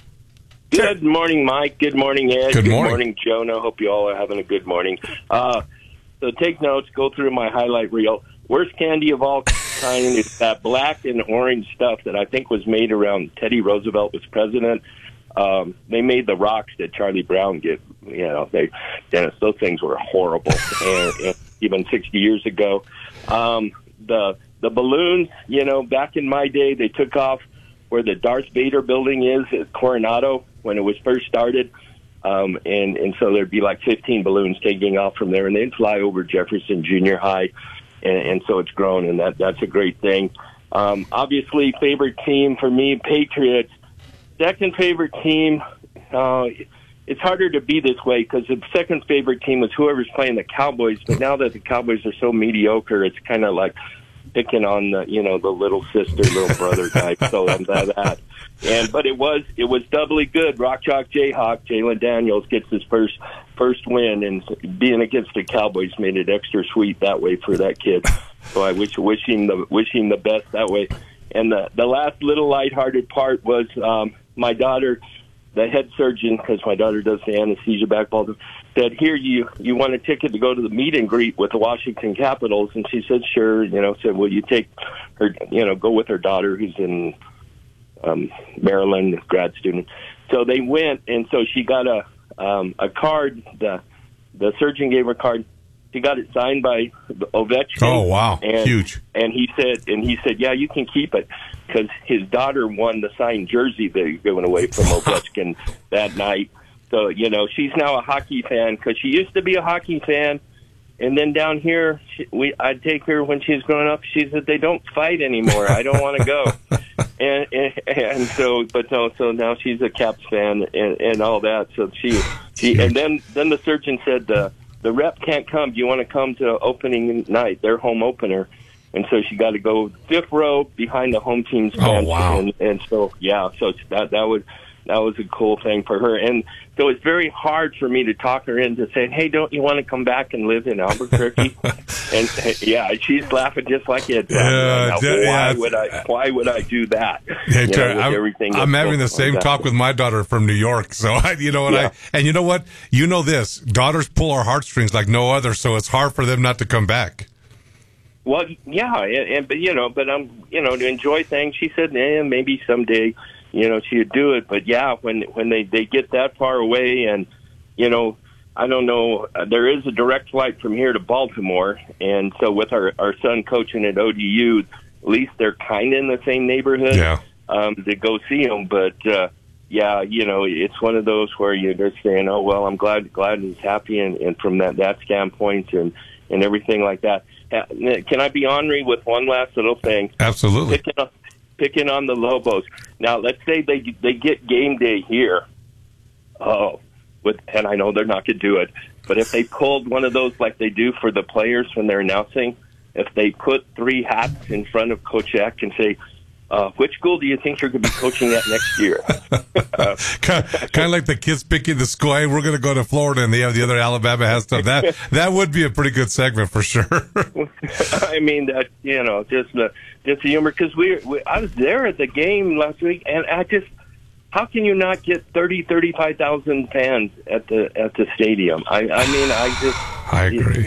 Good morning, Mike. Good morning, Ed. Good Good morning. morning, Jonah. Hope you all are having a good morning. Uh, so take notes. Go through my highlight reel. Worst candy of all kind is that black and orange stuff that I think was made around Teddy Roosevelt was president. Um, they made the rocks that Charlie Brown get. You know, they Dennis, those things were horrible, and, and even sixty years ago. Um, the the balloons, you know, back in my day, they took off where the Darth Vader building is at Coronado when it was first started. Um, and, and so there'd be like fifteen balloons taking off from there, and they'd fly over Jefferson Junior High. And, and so it's grown, and that that's a great thing. Um, obviously, favorite team for me, Patriots. Second favorite team, uh, it's harder to be this way because the second favorite team was whoever's playing the Cowboys. But now that the Cowboys are so mediocre, it's kind of like picking on the, you know, the little sister, little brother type. So I'm glad that. And but it was it was doubly good. Rock Chalk Jayhawk, Jalen Daniels gets his first first win, and being against the Cowboys made it extra sweet that way for that kid. So I wish wish him the wish him the best that way. And the the last little lighthearted part was um, my daughter, the head surgeon, because my daughter does the anesthesia back ball, said, "Here, you you want a ticket to go to the meet and greet with the Washington Capitals?" And she said, "Sure." You know, said, "Will you take her? You know, go with her daughter who's in um, Maryland, grad student." So they went, and so she got a um, a card. The the surgeon gave her a card. She got it signed by Ovechkin. Oh, wow. And, Huge. And he said, and he said, "Yeah, you can keep it," because his daughter won the signed jersey that he given away from Ovechkin that night. So, you know, she's now a hockey fan because she used to be a hockey fan. And then down here, she, we I'd take her when she was growing up. She said, "They don't fight anymore. I don't want to go." and, and and so, but no, so now she's a Caps fan and, and all that. So she, she and then then the surgeon said, uh, "The rep can't come. Do you want to come to opening night, their home opener?" And so she got to go fifth row behind the home team's bench. Oh, wow. And, and so, yeah, so that that was that was a cool thing for her. And so it's very hard for me to talk her into saying, "Hey, don't you want to come back and live in Albuquerque?" and yeah, she's laughing just like it. Yeah, now, d- why yeah. would I? Why would I do that? Hey, You know, Terry, with I'm, everything I'm that's having the going same on. talk with my daughter from New York. So, I, you know what? Yeah. I And you know what? You know this. Daughters pull our heartstrings like no other, so it's hard for them not to come back. Well, yeah, and, and but you know, but I'm, you know, to enjoy things. She said, "Eh, maybe someday, you know, she would do it." But yeah, when when they they get that far away, and you know, I don't know, uh, there is a direct flight from here to Baltimore, and so with our our son coaching at O D U, at least they're kind of in the same neighborhood. Yeah. Um, to go see him, but uh, yeah, you know, it's one of those where you're just saying, "Oh well, I'm glad glad he's happy," and, and from that that standpoint, and and everything like that. Can I be ornery with one last little thing? Absolutely. Picking on, picking on the Lobos. Now, let's say they they get game day here. Oh, with and I know they're not going to do it, but if they pulled one of those like they do for the players when they're announcing, if they put three hats in front of Coach Eck and say, Uh, which school do you think you're going to be coaching at next year? uh, kind, kind of like the kids picking the school. Hey, we're going to go to Florida, and they have the other Alabama has stuff. That that would be a pretty good segment for sure. I mean, that you know, just the just the humor because we, we I was there at the game last week, and I just how can you not get thirty, thirty-five thousand fans at the at the stadium? I I mean, I just I agree.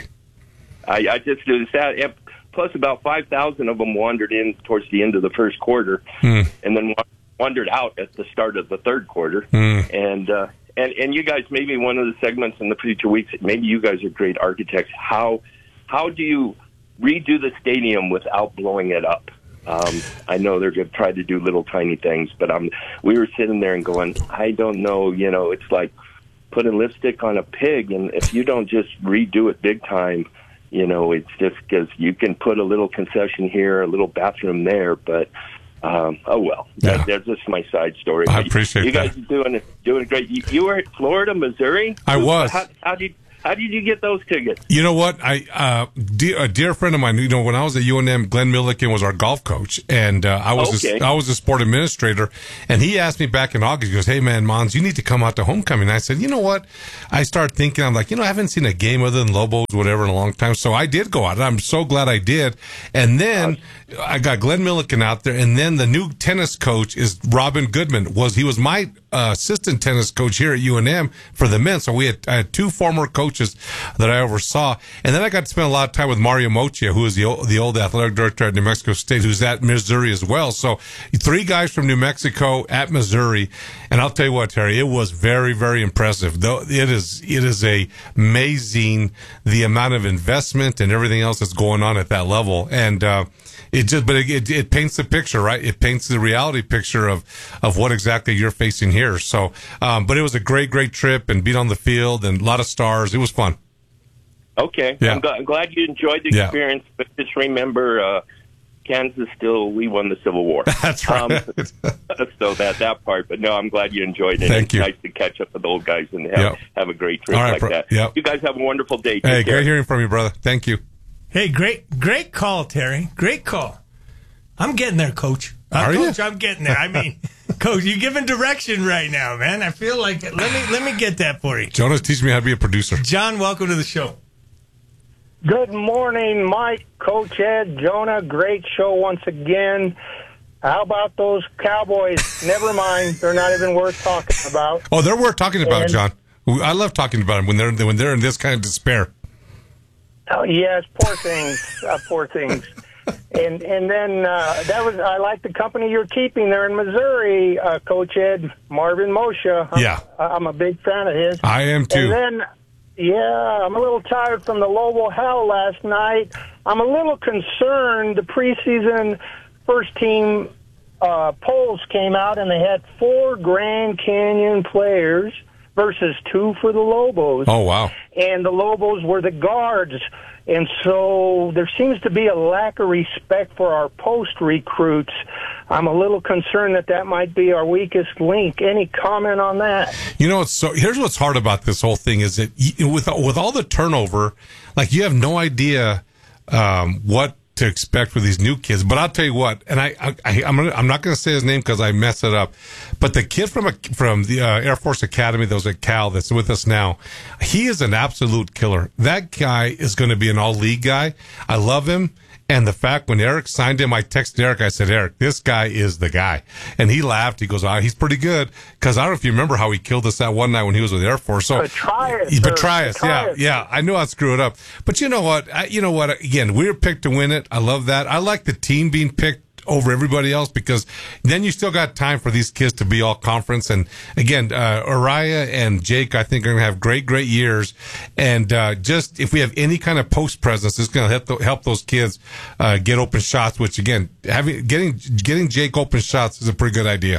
I I just do that. Plus, about five thousand of them wandered in towards the end of the first quarter, Hmm. and then wandered out at the start of the third quarter. Hmm. And uh, and and you guys, maybe one of the segments in the future weeks, maybe you guys are great architects. How how do you redo the stadium without blowing it up? Um, I know they're going to try to do little tiny things, but um, we were sitting there and going, I don't know. You know, it's like putting lipstick on a pig, and if you don't just redo it big time. You know, it's just because you can put a little concession here, a little bathroom there, but Um, oh well, Yeah. that, that's just my side story. I appreciate you that. guys are doing doing great. You, you were at Florida, Missouri. I was. How, how did how did you get those tickets? You know what? I uh, dear, a dear friend of mine. You know, when I was at U N M, Glenn Milliken was our golf coach, and uh, I was Okay. a, I was a sport administrator. And he asked me back in August. He goes, "Hey man, Mons, you need to come out to homecoming." And I said, "You know what?" I started thinking. I'm like, you know, I haven't seen a game other than Lobos, whatever, in a long time. So I did go out, and I'm so glad I did. And then I got Glenn Milliken out there, and then the new tennis coach is Robin Goodman. Was he was my uh, assistant tennis coach here at U N M for the men. So we had, I had two former coaches that I oversaw. And then I got to spend a lot of time with Mario Mochia, who is the old, the old athletic director at New Mexico State, who's at Missouri as well. So three guys from New Mexico at Missouri. And I'll tell you what, Terry, it was very, very impressive. Though it is, it is a amazing the amount of investment and everything else that's going on at that level. And, uh, It just, but it, it, it paints the picture, right? It paints the reality picture of, of what exactly you're facing here. So, um, but it was a great, great trip and being on the field and a lot of stars. It was fun. Okay, Yeah. I'm, gl- I'm glad you enjoyed the Yeah. experience, but just remember, uh, Kansas still we won the Civil War. That's right. Um, so that that part, but no, I'm glad you enjoyed it. Thank it's you. Nice to catch up with old guys and have, Yep. have a great trip All right, like bro. that. Yep. You guys have a wonderful day. Take Hey, care. great hearing from you, brother. Thank you. Hey, great, great call, Terry. Great call. I'm getting there, Coach. Uh, Are you? Coach, I'm getting there. I mean, Coach, you're giving direction right now, man. I feel like let me let me get that for you. Jonah's teaching me how to be a producer. John, welcome to the show. Good morning, Mike, Coach Ed, Jonah. Great show once again. How about those Cowboys? Never mind. They're not even worth talking about. Oh, they're worth talking about, And- John. I love talking about them when they're when they're in this kind of despair. Oh, yes, poor things. Uh, poor things. And and then uh, that was I like the company you're keeping there in Missouri, uh, Coach Ed, Marvin Moshe. I'm, Yeah. I'm a big fan of his. I am too. And then, yeah, I'm a little tired from the Lobo Hell last night. I'm a little concerned. The preseason first team uh, polls came out, and they had four Grand Canyon players versus two for the Lobos. Oh, wow. And the Lobos were the guards. And so there seems to be a lack of respect for our post recruits. I'm a little concerned that that might be our weakest link. Any comment on that? You know, it's so here's what's hard about this whole thing is that you, with with all the turnover, like you have no idea um, what to expect with these new kids. But I'll tell you what, and I, I, I I'm gonna, I'm not going to say his name because I mess it up. But the kid from a, from the uh, Air Force Academy that was at Cal that's with us now, he is an absolute killer. That guy is going to be an all league guy. I love him. And the fact when Eric signed him, I texted Eric. I said, Eric, this guy is the guy. And he laughed. He goes, ah, he's pretty good. Because I don't know if you remember how he killed us that one night when he was with Air Force. So Petraeus. He- Petraeus, or yeah, Petraeus. yeah. I knew I'd screw it up. But you know what? I, you know what? Again, we were picked to win it. I love that. I like the team being picked over everybody else because then you still got time for these kids to be all conference. And again, uh, Uriah and Jake, I think, are going to have great, great years. And uh, just if we have any kind of post presence, it's going to help, help those kids uh, get open shots. Which again, having getting getting Jake open shots is a pretty good idea.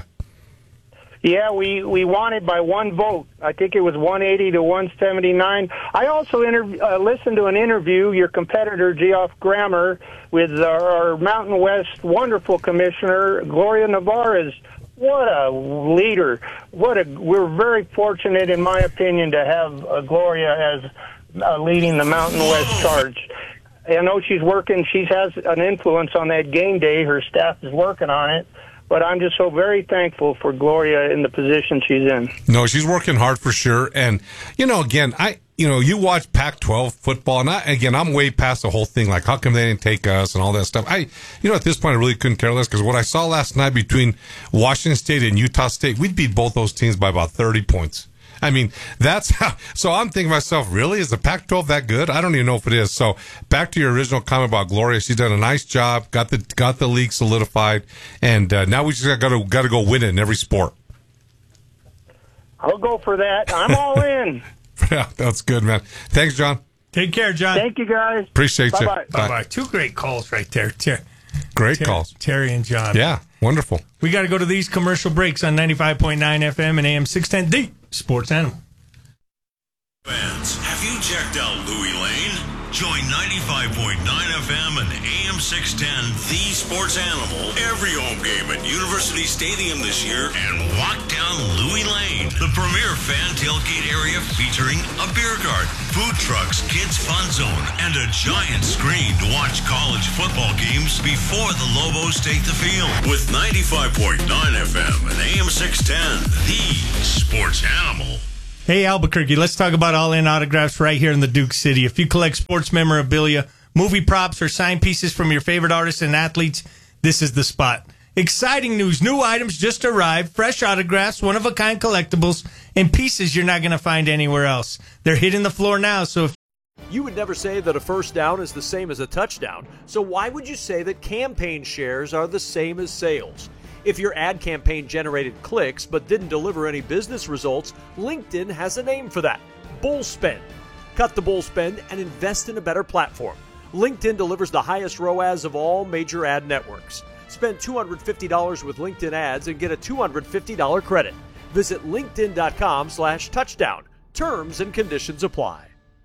Yeah, we, we won it by one vote. I think it was one eighty to one seventy-nine. I also inter- uh, listened to an interview, your competitor, Geoff Grammer, with our, our Mountain West wonderful commissioner, Gloria Navarez. What a leader. What a, we're very fortunate, in my opinion, to have uh, Gloria as uh, leading the Mountain West charge. I know she's working, she has an influence on that game day. Her staff is working on it. But I'm just so very thankful for Gloria in the position she's in. No, she's working hard for sure. And, you know, again, I, you know, you watch Pac twelve football, and I, again, I'm way past the whole thing. Like, how come they didn't take us and all that stuff? I, you know, at this point, I really couldn't care less because what I saw last night between Washington State and Utah State, we'd beat both those teams by about thirty points. I mean, that's how, so I'm thinking to myself, really? Is the Pac twelve that good? I don't even know if it is. So back to your original comment about Gloria. She's done a nice job, got the, got the league solidified. And, uh, now we just got to, got to go win it in every sport. I'll go for that. I'm all in. Yeah, that's good, man. Thanks, John. Take care, John. Thank you, guys. Appreciate you. Bye-bye. Bye bye. Two great calls right there. Ter- Great Ter- calls. Terry and John. Yeah, wonderful. We got to go to these commercial breaks on ninety-five point nine F M and A M six ten, the Sports Animal. Fans, have you checked out Louis Lane? Join ninety-five point nine F M and A M six ten, the sports animal, every home game at University Stadium this year and walk down Louis Lane, the premier fan tailgate area featuring a beer garden, food trucks, kids fun zone, and a giant screen to watch college football games before the Lobos take the field. With ninety-five point nine F M and A M six ten, the sports animal. Hey, Albuquerque, let's talk about All-In Autographs right here in the Duke City. If you collect sports memorabilia, movie props, or signed pieces from your favorite artists and athletes, this is the spot. Exciting news. New items just arrived, fresh autographs, one-of-a-kind collectibles, and pieces you're not going to find anywhere else. They're hitting the floor now, so if you would never say that a first down is the same as a touchdown, so why would you say that campaign shares are the same as sales? If your ad campaign generated clicks but didn't deliver any business results, LinkedIn has a name for that: bull spend. Cut the bull spend and invest in a better platform. LinkedIn delivers the highest R O A S of all major ad networks. Spend two hundred fifty dollars with LinkedIn ads and get a two hundred fifty dollars credit. Visit linkedin.com slash touchdown. Terms and conditions apply.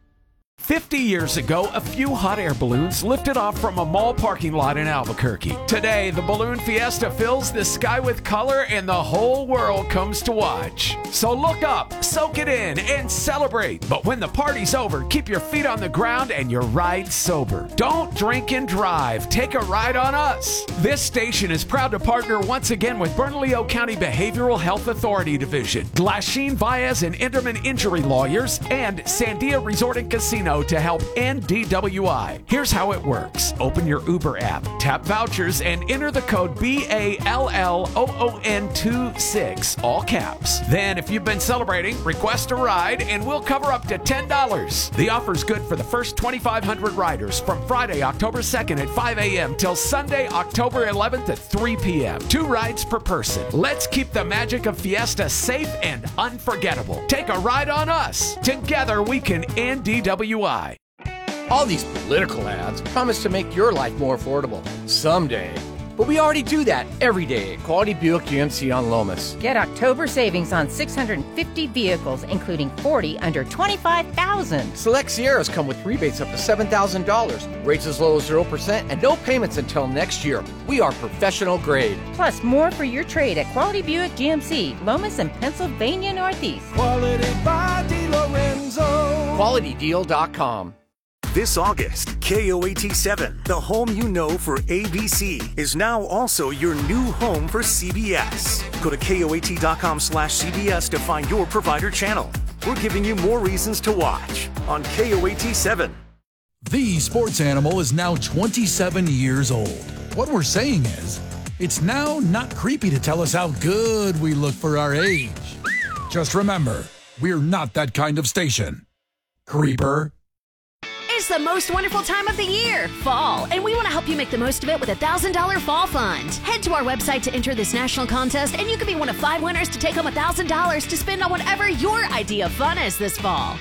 fifty years ago, a few hot air balloons lifted off from a mall parking lot in Albuquerque. Today, the Balloon Fiesta fills the sky with color and the whole world comes to watch. So look up, soak it in, and celebrate. But when the party's over, keep your feet on the ground and your ride sober. Don't drink and drive. Take a ride on us. This station is proud to partner once again with Bernalillo County Behavioral Health Authority Division, Glasheen, Baez, and Enderman Injury Lawyers, and Sandia Resort and Casino to help end D W I. Here's how it works. Open your Uber app, tap vouchers, and enter the code B A L L O O N twenty-six, all caps. Then, if you've been celebrating, request a ride, and we'll cover up to ten dollars. The offer's good for the first twenty-five hundred riders from Friday, October second at five a.m. till Sunday, October eleventh at three p.m. Two rides per person. Let's keep the magic of Fiesta safe and unforgettable. Take a ride on us. Together, we can end D W I. All these political ads promise to make your life more affordable someday. But we already do that every day at Quality Buick G M C on Lomas. Get October savings on six hundred fifty vehicles, including forty under twenty-five thousand dollars. Select Sierras come with rebates up to seven thousand dollars, rates as low as zero percent, and no payments until next year. We are professional grade. Plus, more for your trade at Quality Buick G M C, Lomas and Pennsylvania Northeast. Quality by DeLorenzo. Quality Deal dot com. This August, K O A T seven, the home you know for A B C, is now also your new home for C B S. Go to K O A T dot com slash C B S to find your provider channel. We're giving you more reasons to watch on K O A T seven. The Sports Animal is now twenty-seven years old. What we're saying is, it's now not creepy to tell us how good we look for our age. Just remember, we're not that kind of station. Creeper. It's the most wonderful time of the year, fall, and we want to help you make the most of it with a one thousand dollars Fall Fund. Head to our website to enter this national contest, and you could be one of five winners to take home one thousand dollars to spend on whatever your idea of fun is this fall.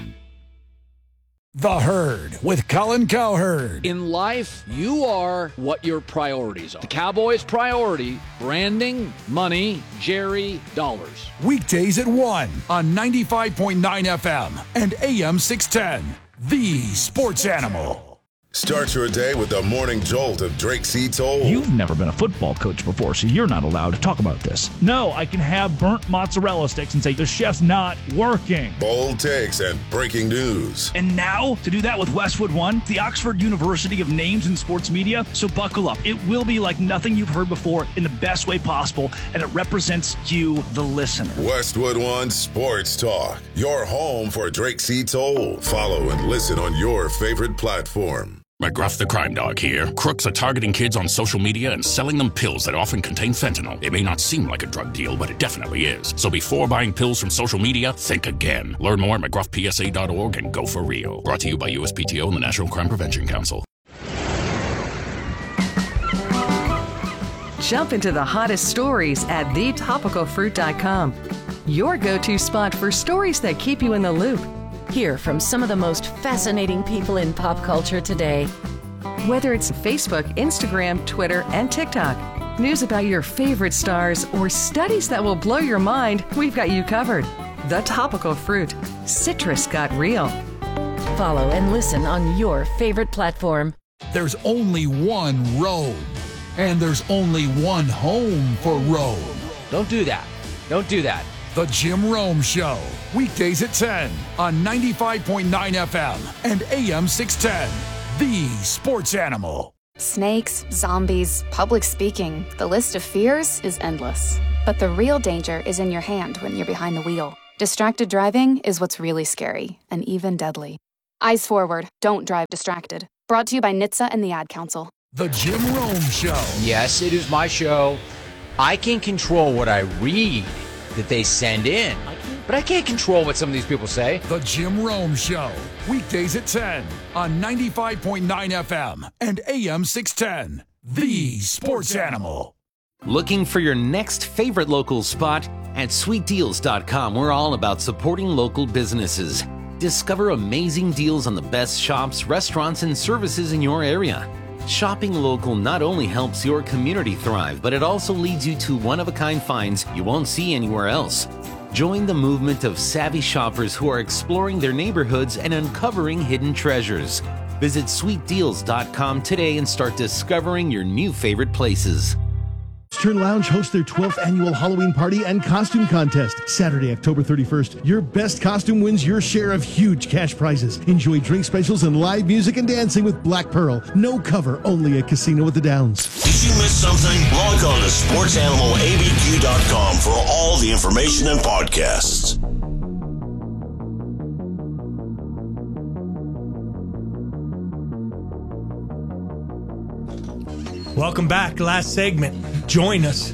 The Herd with Colin Cowherd. In life, you are what your priorities are. The Cowboys' priority, branding, money, Jerry, dollars. Weekdays at one on ninety-five point nine F M and A M six ten. The Sports Animal. Start your day with the morning jolt of Drake C. Toll. You've never been a football coach before, so you're not allowed to talk about this. No, I can have burnt mozzarella sticks and say the chef's not working. Bold takes and breaking news. And now, to do that with Westwood One, the Oxford University of Names in Sports Media. So buckle up. It will be like nothing you've heard before in the best way possible, and it represents you, the listener. Westwood One Sports Talk, your home for Drake C. Toll. Follow and listen on your favorite platform. McGruff the Crime Dog here. Crooks are targeting kids on social media and selling them pills that often contain fentanyl. It may not seem like a drug deal, but it definitely is. So before buying pills from social media, think again. Learn more at McGruff P S A dot org and go for real. Brought to you by U S P T O and the National Crime Prevention Council. Jump into the hottest stories at the topical fruit dot com. Your go-to spot for stories that keep you in the loop. Hear from some of the most fascinating people in pop culture today. Whether it's Facebook, Instagram, Twitter, and TikTok, news about your favorite stars, or studies that will blow your mind, we've got you covered. The Topical Fruit. Citrus got real. Follow and listen on your favorite platform. There's only one road, and there's only one home for Rome. Don't do that. Don't do that. The Jim Rome Show, weekdays at ten on ninety-five point nine F M and A M six ten, the sports animal. Snakes, zombies, public speaking, the list of fears is endless. But the real danger is in your hand when you're behind the wheel. Distracted driving is what's really scary and even deadly. Eyes forward, don't drive distracted. Brought to you by N H T S A and the Ad Council. The Jim Rome Show. Yes, it is my show. I can control what I read that they send in, but I can't control what some of these people say. The Jim Rome Show, weekdays at ten on ninety-five point nine F M and A M six ten, the sports animal. Looking for your next favorite local spot? At sweet deals dot com, we're all about supporting local businesses. Discover amazing deals on the best shops, restaurants, and services in your area. Shopping local not only helps your community thrive, but it also leads you to one-of-a-kind finds you won't see anywhere else. Join the movement of savvy shoppers who are exploring their neighborhoods and uncovering hidden treasures. Visit sweet deals dot com today and start discovering your new favorite places. Turn Lounge hosts their twelfth annual Halloween party and costume contest. Saturday, October thirty-first. Your best costume wins your share of huge cash prizes. Enjoy drink specials and live music and dancing with Black Pearl. No cover, only a Casino at the Downs. Did you miss something? Log on to sports animal A B Q dot com for all the information and podcasts. Welcome back. Last segment. Join us.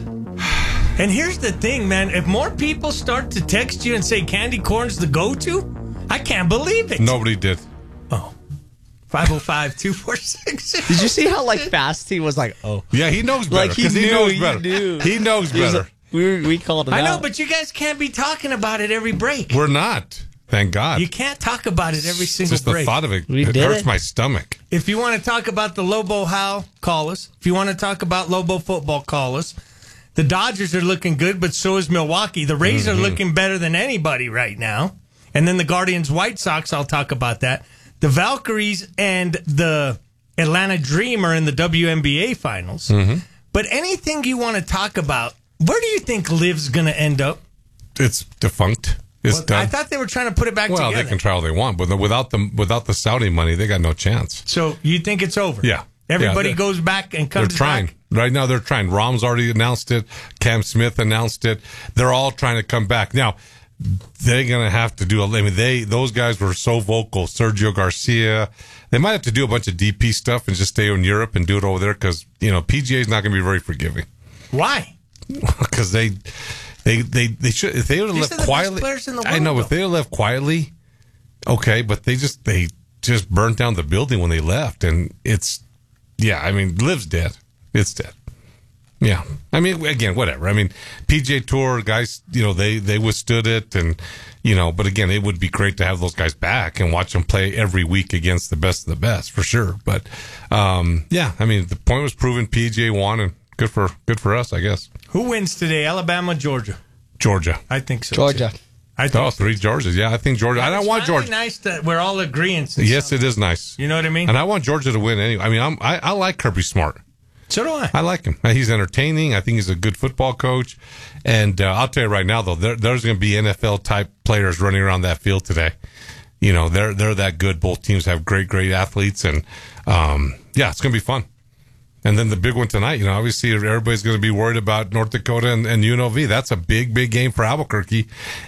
And here's the thing, man. If more people start to text you and say candy corn's the go-to, I can't believe it. Nobody did. Oh. five oh five, two four six. Did you see how like fast he was like, oh. Yeah, he knows better. Like he, he knew, knows he better. knew. He knows He was better. like- we, we called it I out. know, but you guys can't be talking about it every break. We're not. Thank God. You can't talk about it every single Just the break. thought of it, We it did hurts it. my stomach. If you want to talk about the Lobo Howl, call us. If you want to talk about Lobo football, call us. The Dodgers are looking good, but so is Milwaukee. The Rays Mm-hmm. are looking better than anybody right now. And then the Guardians White Sox, I'll talk about that. The Valkyries and the Atlanta Dream are in the W N B A finals. Mm-hmm. But anything you want to talk about, where do you think Liv's going to end up? It's defunct. It's Well, done. I thought they were trying to put it back well, together. they can try all they want, but without the without the Saudi money, they got no chance. So you think it's over? Yeah. Everybody Yeah, goes back and They're comes trying. back. Right now, they're trying. Rom's already announced it. Cam Smith announced it. They're all trying to come back. Now, they're going to have to do, a, I mean, they, those guys were so vocal. Sergio Garcia. They might have to do a bunch of D P stuff and just stay in Europe and do it over there because, you know, P G A is not going to be very forgiving. Why? Because they, they, they, they should, if they would have These left are the best quietly. players in the I know, world, if they would have left quietly, okay, but they just, they just burnt down the building when they left. And it's, yeah, I mean, Liv's dead. It's dead. Yeah. I mean, again, whatever. I mean, P G A Tour guys, you know, they, they withstood it. And, you know, but again, it would be great to have those guys back and watch them play every week against the best of the best, for sure. But, um, yeah, I mean, the point was proven. P G A won, and good for, good for us, I guess. Who wins today? Alabama, Georgia? Georgia. I think so. Georgia. too. I think Oh, three Georgias. Yeah, I think Georgia. I don't It's want finally Georgia. nice that we're all agreeing. Yes, it is nice. You know what I mean? And I want Georgia to win anyway. I mean, I'm, I, I like Kirby Smart. So do I. I like him. He's entertaining. I think he's a good football coach. And uh, I'll tell you right now, though, there, there's going to be N F L type players running around that field today. You know, they're they're that good. Both teams have great, great athletes, and um, yeah, it's going to be fun. And then the big one tonight, you know, obviously everybody's going to be worried about North Dakota and, and U N L V. That's a big, big game for Albuquerque.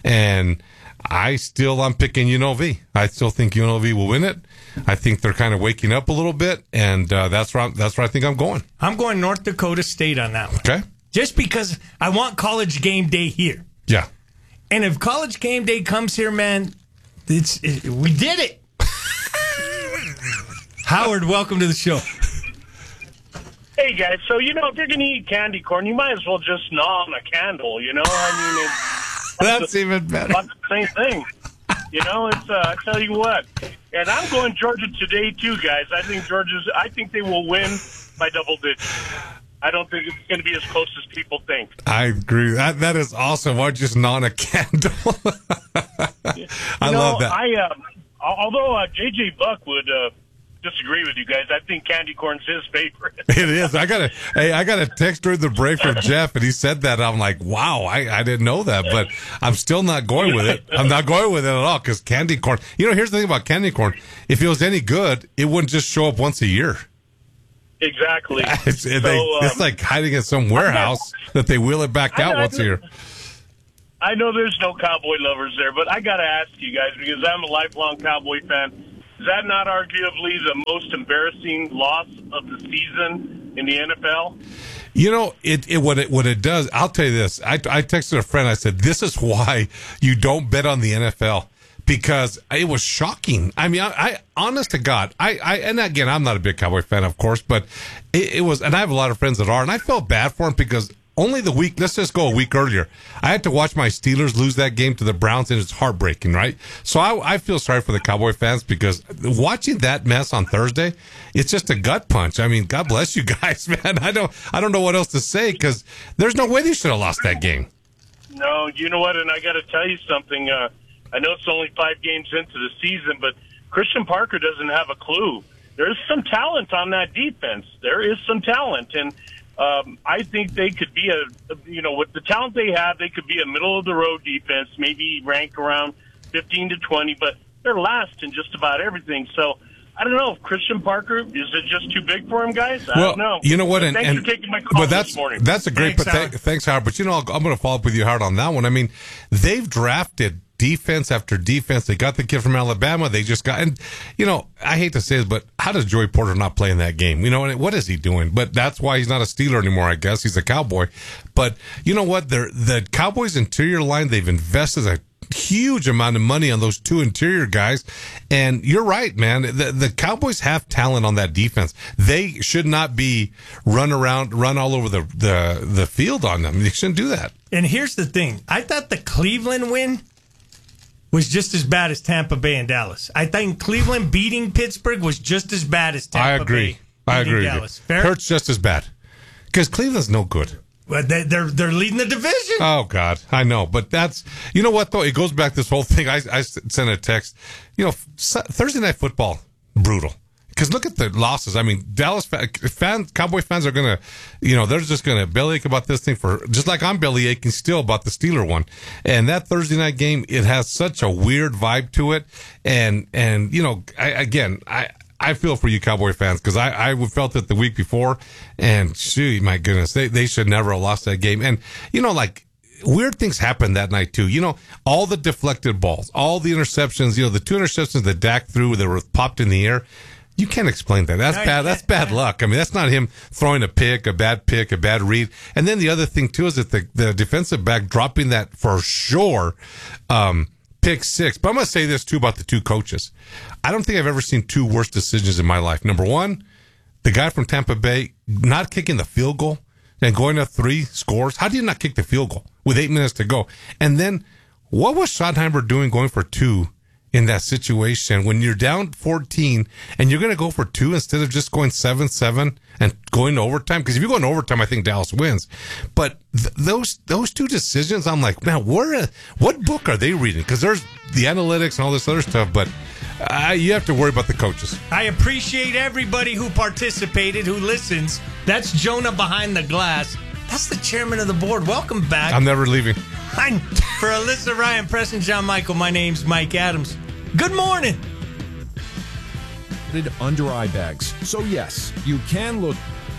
And I still, I'm picking U N L V. I still think U N L V will win it. I think they're kind of waking up a little bit, and uh, that's where I'm, that's where I think I'm going. I'm going North Dakota State on that one. Okay. Just because I want college game day here. Yeah. And if college game day comes here, man, it's it, we did it. Howard, welcome to the show. Hey guys, so you know if you're gonna eat candy corn, you might as well just gnaw on a candle. You know, I mean, it's That's even better. about the same thing. You know, it's uh, I tell you what, and I'm going Georgia today too, guys. I think Georgia's. I think they will win by double digits. I don't think it's going to be as close as people think. I agree. That that is awesome. Why just gnaw on a candle? I You know, love that. I uh, although uh, J J Buck would uh, disagree with you guys, I think candy corn's his favorite. It is. I got a hey, I got a text during the break from Jeff, and he said that. I'm like, wow, I, I didn't know that, but I'm still not going with it. I'm not going with it at all because candy corn. You know, here's the thing about candy corn: if it was any good, it wouldn't just show up once a year. Exactly. It's, so, they, um, it's like hiding in some warehouse that they wheel it back out I, I, once a year. I know there's no Cowboy lovers there, but I got to ask you guys because I'm a lifelong Cowboy fan. Is that not arguably the most embarrassing loss of the season in the N F L? You know, it, it what it what it does. I'll tell you this. I, I texted a friend. I said, "This is why you don't bet on the N F L." Because it was shocking. I mean, I, I honest to God, I, I, and again, I'm not a big Cowboy fan, of course, but it, it was, and I have a lot of friends that are, and I felt bad for him because only the week, let's just go a week earlier, I had to watch my Steelers lose that game to the Browns, and it's heartbreaking, right? So I, I feel sorry for the Cowboy fans because watching that mess on Thursday, it's just a gut punch. I mean, God bless you guys, man. I don't, I don't know what else to say because there's no way they should have lost that game. No, you know what? And I got to tell you something. Uh, I know it's only five games into the season, but Christian Parker doesn't have a clue. There's some talent on that defense. There is some talent, and um, I think they could be a, you know, with the talent they have, they could be a middle-of-the-road defense, maybe rank around fifteen to twenty, but they're last in just about everything. So I don't know if Christian Parker, is it just too big for him, guys? I well, don't know. You know what? And, thanks and, for taking my call but that's, this morning. That's a great, thanks, but th- Howard. thanks, Howard. But you know, I'm going to follow up with you, Howard, on that one. I mean, they've drafted defense after defense. They got the kid from Alabama. They just got, and you know, I hate to say this, but how does Joey Porter not play in that game? You know, and what is he doing? But that's why he's not a Steeler anymore, I guess. He's a Cowboy. But you know what? They're, the Cowboys interior line, they've invested a huge amount of money on those two interior guys. And you're right, man. The, the Cowboys have talent on that defense. They should not be run around, run all over the, the, the field on them. They shouldn't do that. And here's the thing. I thought the Cleveland win was just as bad as Tampa Bay and Dallas. I think Cleveland beating Pittsburgh was just as bad as Tampa I agree. Bay I agree with Dallas. you. Fair? Hurts just as bad. Because Cleveland's no good. Well, they, they're they're leading the division. Oh, God. I know. But that's, you know what, though? It goes back to this whole thing. I, I sent a text. You know, Thursday Night Football, brutal. Because look at the losses. I mean, Dallas fans, Cowboy fans are going to, you know, they're just going to bellyache about this thing for, just like I'm bellyaching still about the Steeler one. And that Thursday night game, it has such a weird vibe to it. And, and you know, I, again, I, I feel for you Cowboy fans because I, I felt it the week before. And, shoot, my goodness, they, they should never have lost that game. And, you know, like, weird things happened that night, too. You know, all the deflected balls, all the interceptions, you know, the two interceptions that Dak threw that were popped in the air. You can't explain that. That's bad. That's bad luck. I mean, that's not him throwing a pick, a bad pick, a bad read. And then the other thing too is that the, the defensive back dropping that for sure, um, pick six. But I'm going to say this too about the two coaches. I don't think I've ever seen two worse decisions in my life. Number one, the guy from Tampa Bay not kicking the field goal and going up three scores. How do you not kick the field goal with eight minutes to go? And then what was Schottenheimer doing going for two in that situation when you're down fourteen and you're going to go for two instead of just going seven seven and going to overtime? Because if you go in overtime, I think Dallas wins. But th- those those two decisions, I'm like, man, where, what book are they reading? Because there's the analytics and all this other stuff, but uh, you have to worry about the coaches. I appreciate everybody who participated, who listens. That's Jonah behind the glass. That's the chairman of the board. Welcome back. I'm never leaving. I'm, for Alyssa, Ryan, Preston, John Michael, my name's Mike Adams. Good morning. Under eye bags. So yes, you can look.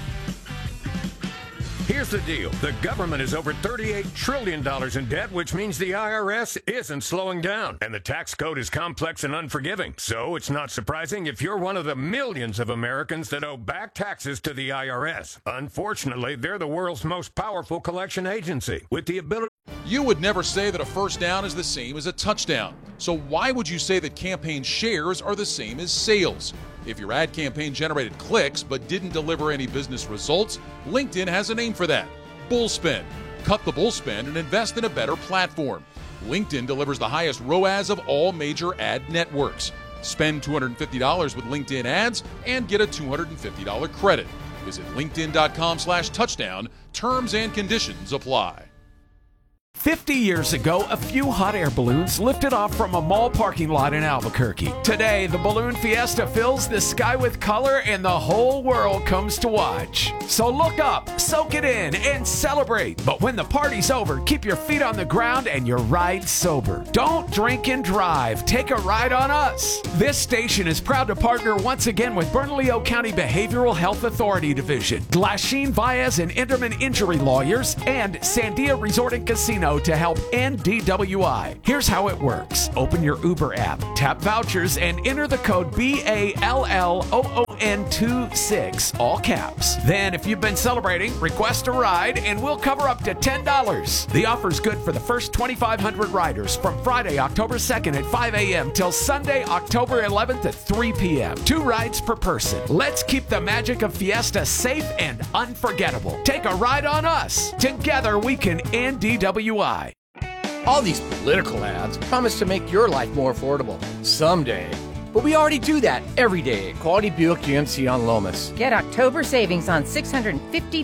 Here's the deal. The government is over thirty-eight trillion dollars in debt, which means the I R S isn't slowing down. And the tax code is complex and unforgiving. So it's not surprising if you're one of the millions of Americans that owe back taxes to the I R S. Unfortunately, they're the world's most powerful collection agency with the ability. You would never say that a first down is the same as a touchdown. So why would you say that campaign shares are the same as sales? If your ad campaign generated clicks but didn't deliver any business results, LinkedIn has a name for that: Bullspend. Cut the bullspend and invest in a better platform. LinkedIn delivers the highest R O A S of all major ad networks. Spend two hundred fifty dollars with LinkedIn ads and get a two hundred fifty dollars credit. Visit linkedin.com slash touchdown. Terms and conditions apply. fifty years ago, a few hot air balloons lifted off from a mall parking lot in Albuquerque. Today, the Balloon Fiesta fills the sky with color and the whole world comes to watch. So look up, soak it in, and celebrate. But when the party's over, keep your feet on the ground and your ride sober. Don't drink and drive. Take a ride on us. This station is proud to partner once again with Bernalillo County Behavioral Health Authority Division, Glasheen, Baez, and Enderman Injury Lawyers, and Sandia Resort and Casino to help end D W I. Here's how it works. Open your Uber app, tap vouchers, and enter the code B A L L O O N twenty-six, all caps. Then, if you've been celebrating, request a ride, and we'll cover up to ten dollars. The offer's good for the first twenty-five hundred riders from Friday, October second at five a.m. till Sunday, October eleventh at three p.m. Two rides per person. Let's keep the magic of Fiesta safe and unforgettable. Take a ride on us. Together, we can end D W I. All these political ads promise to make your life more affordable. Someday. But we already do that every day at Quality Buick G M C on Lomas. Get October savings on six hundred fifty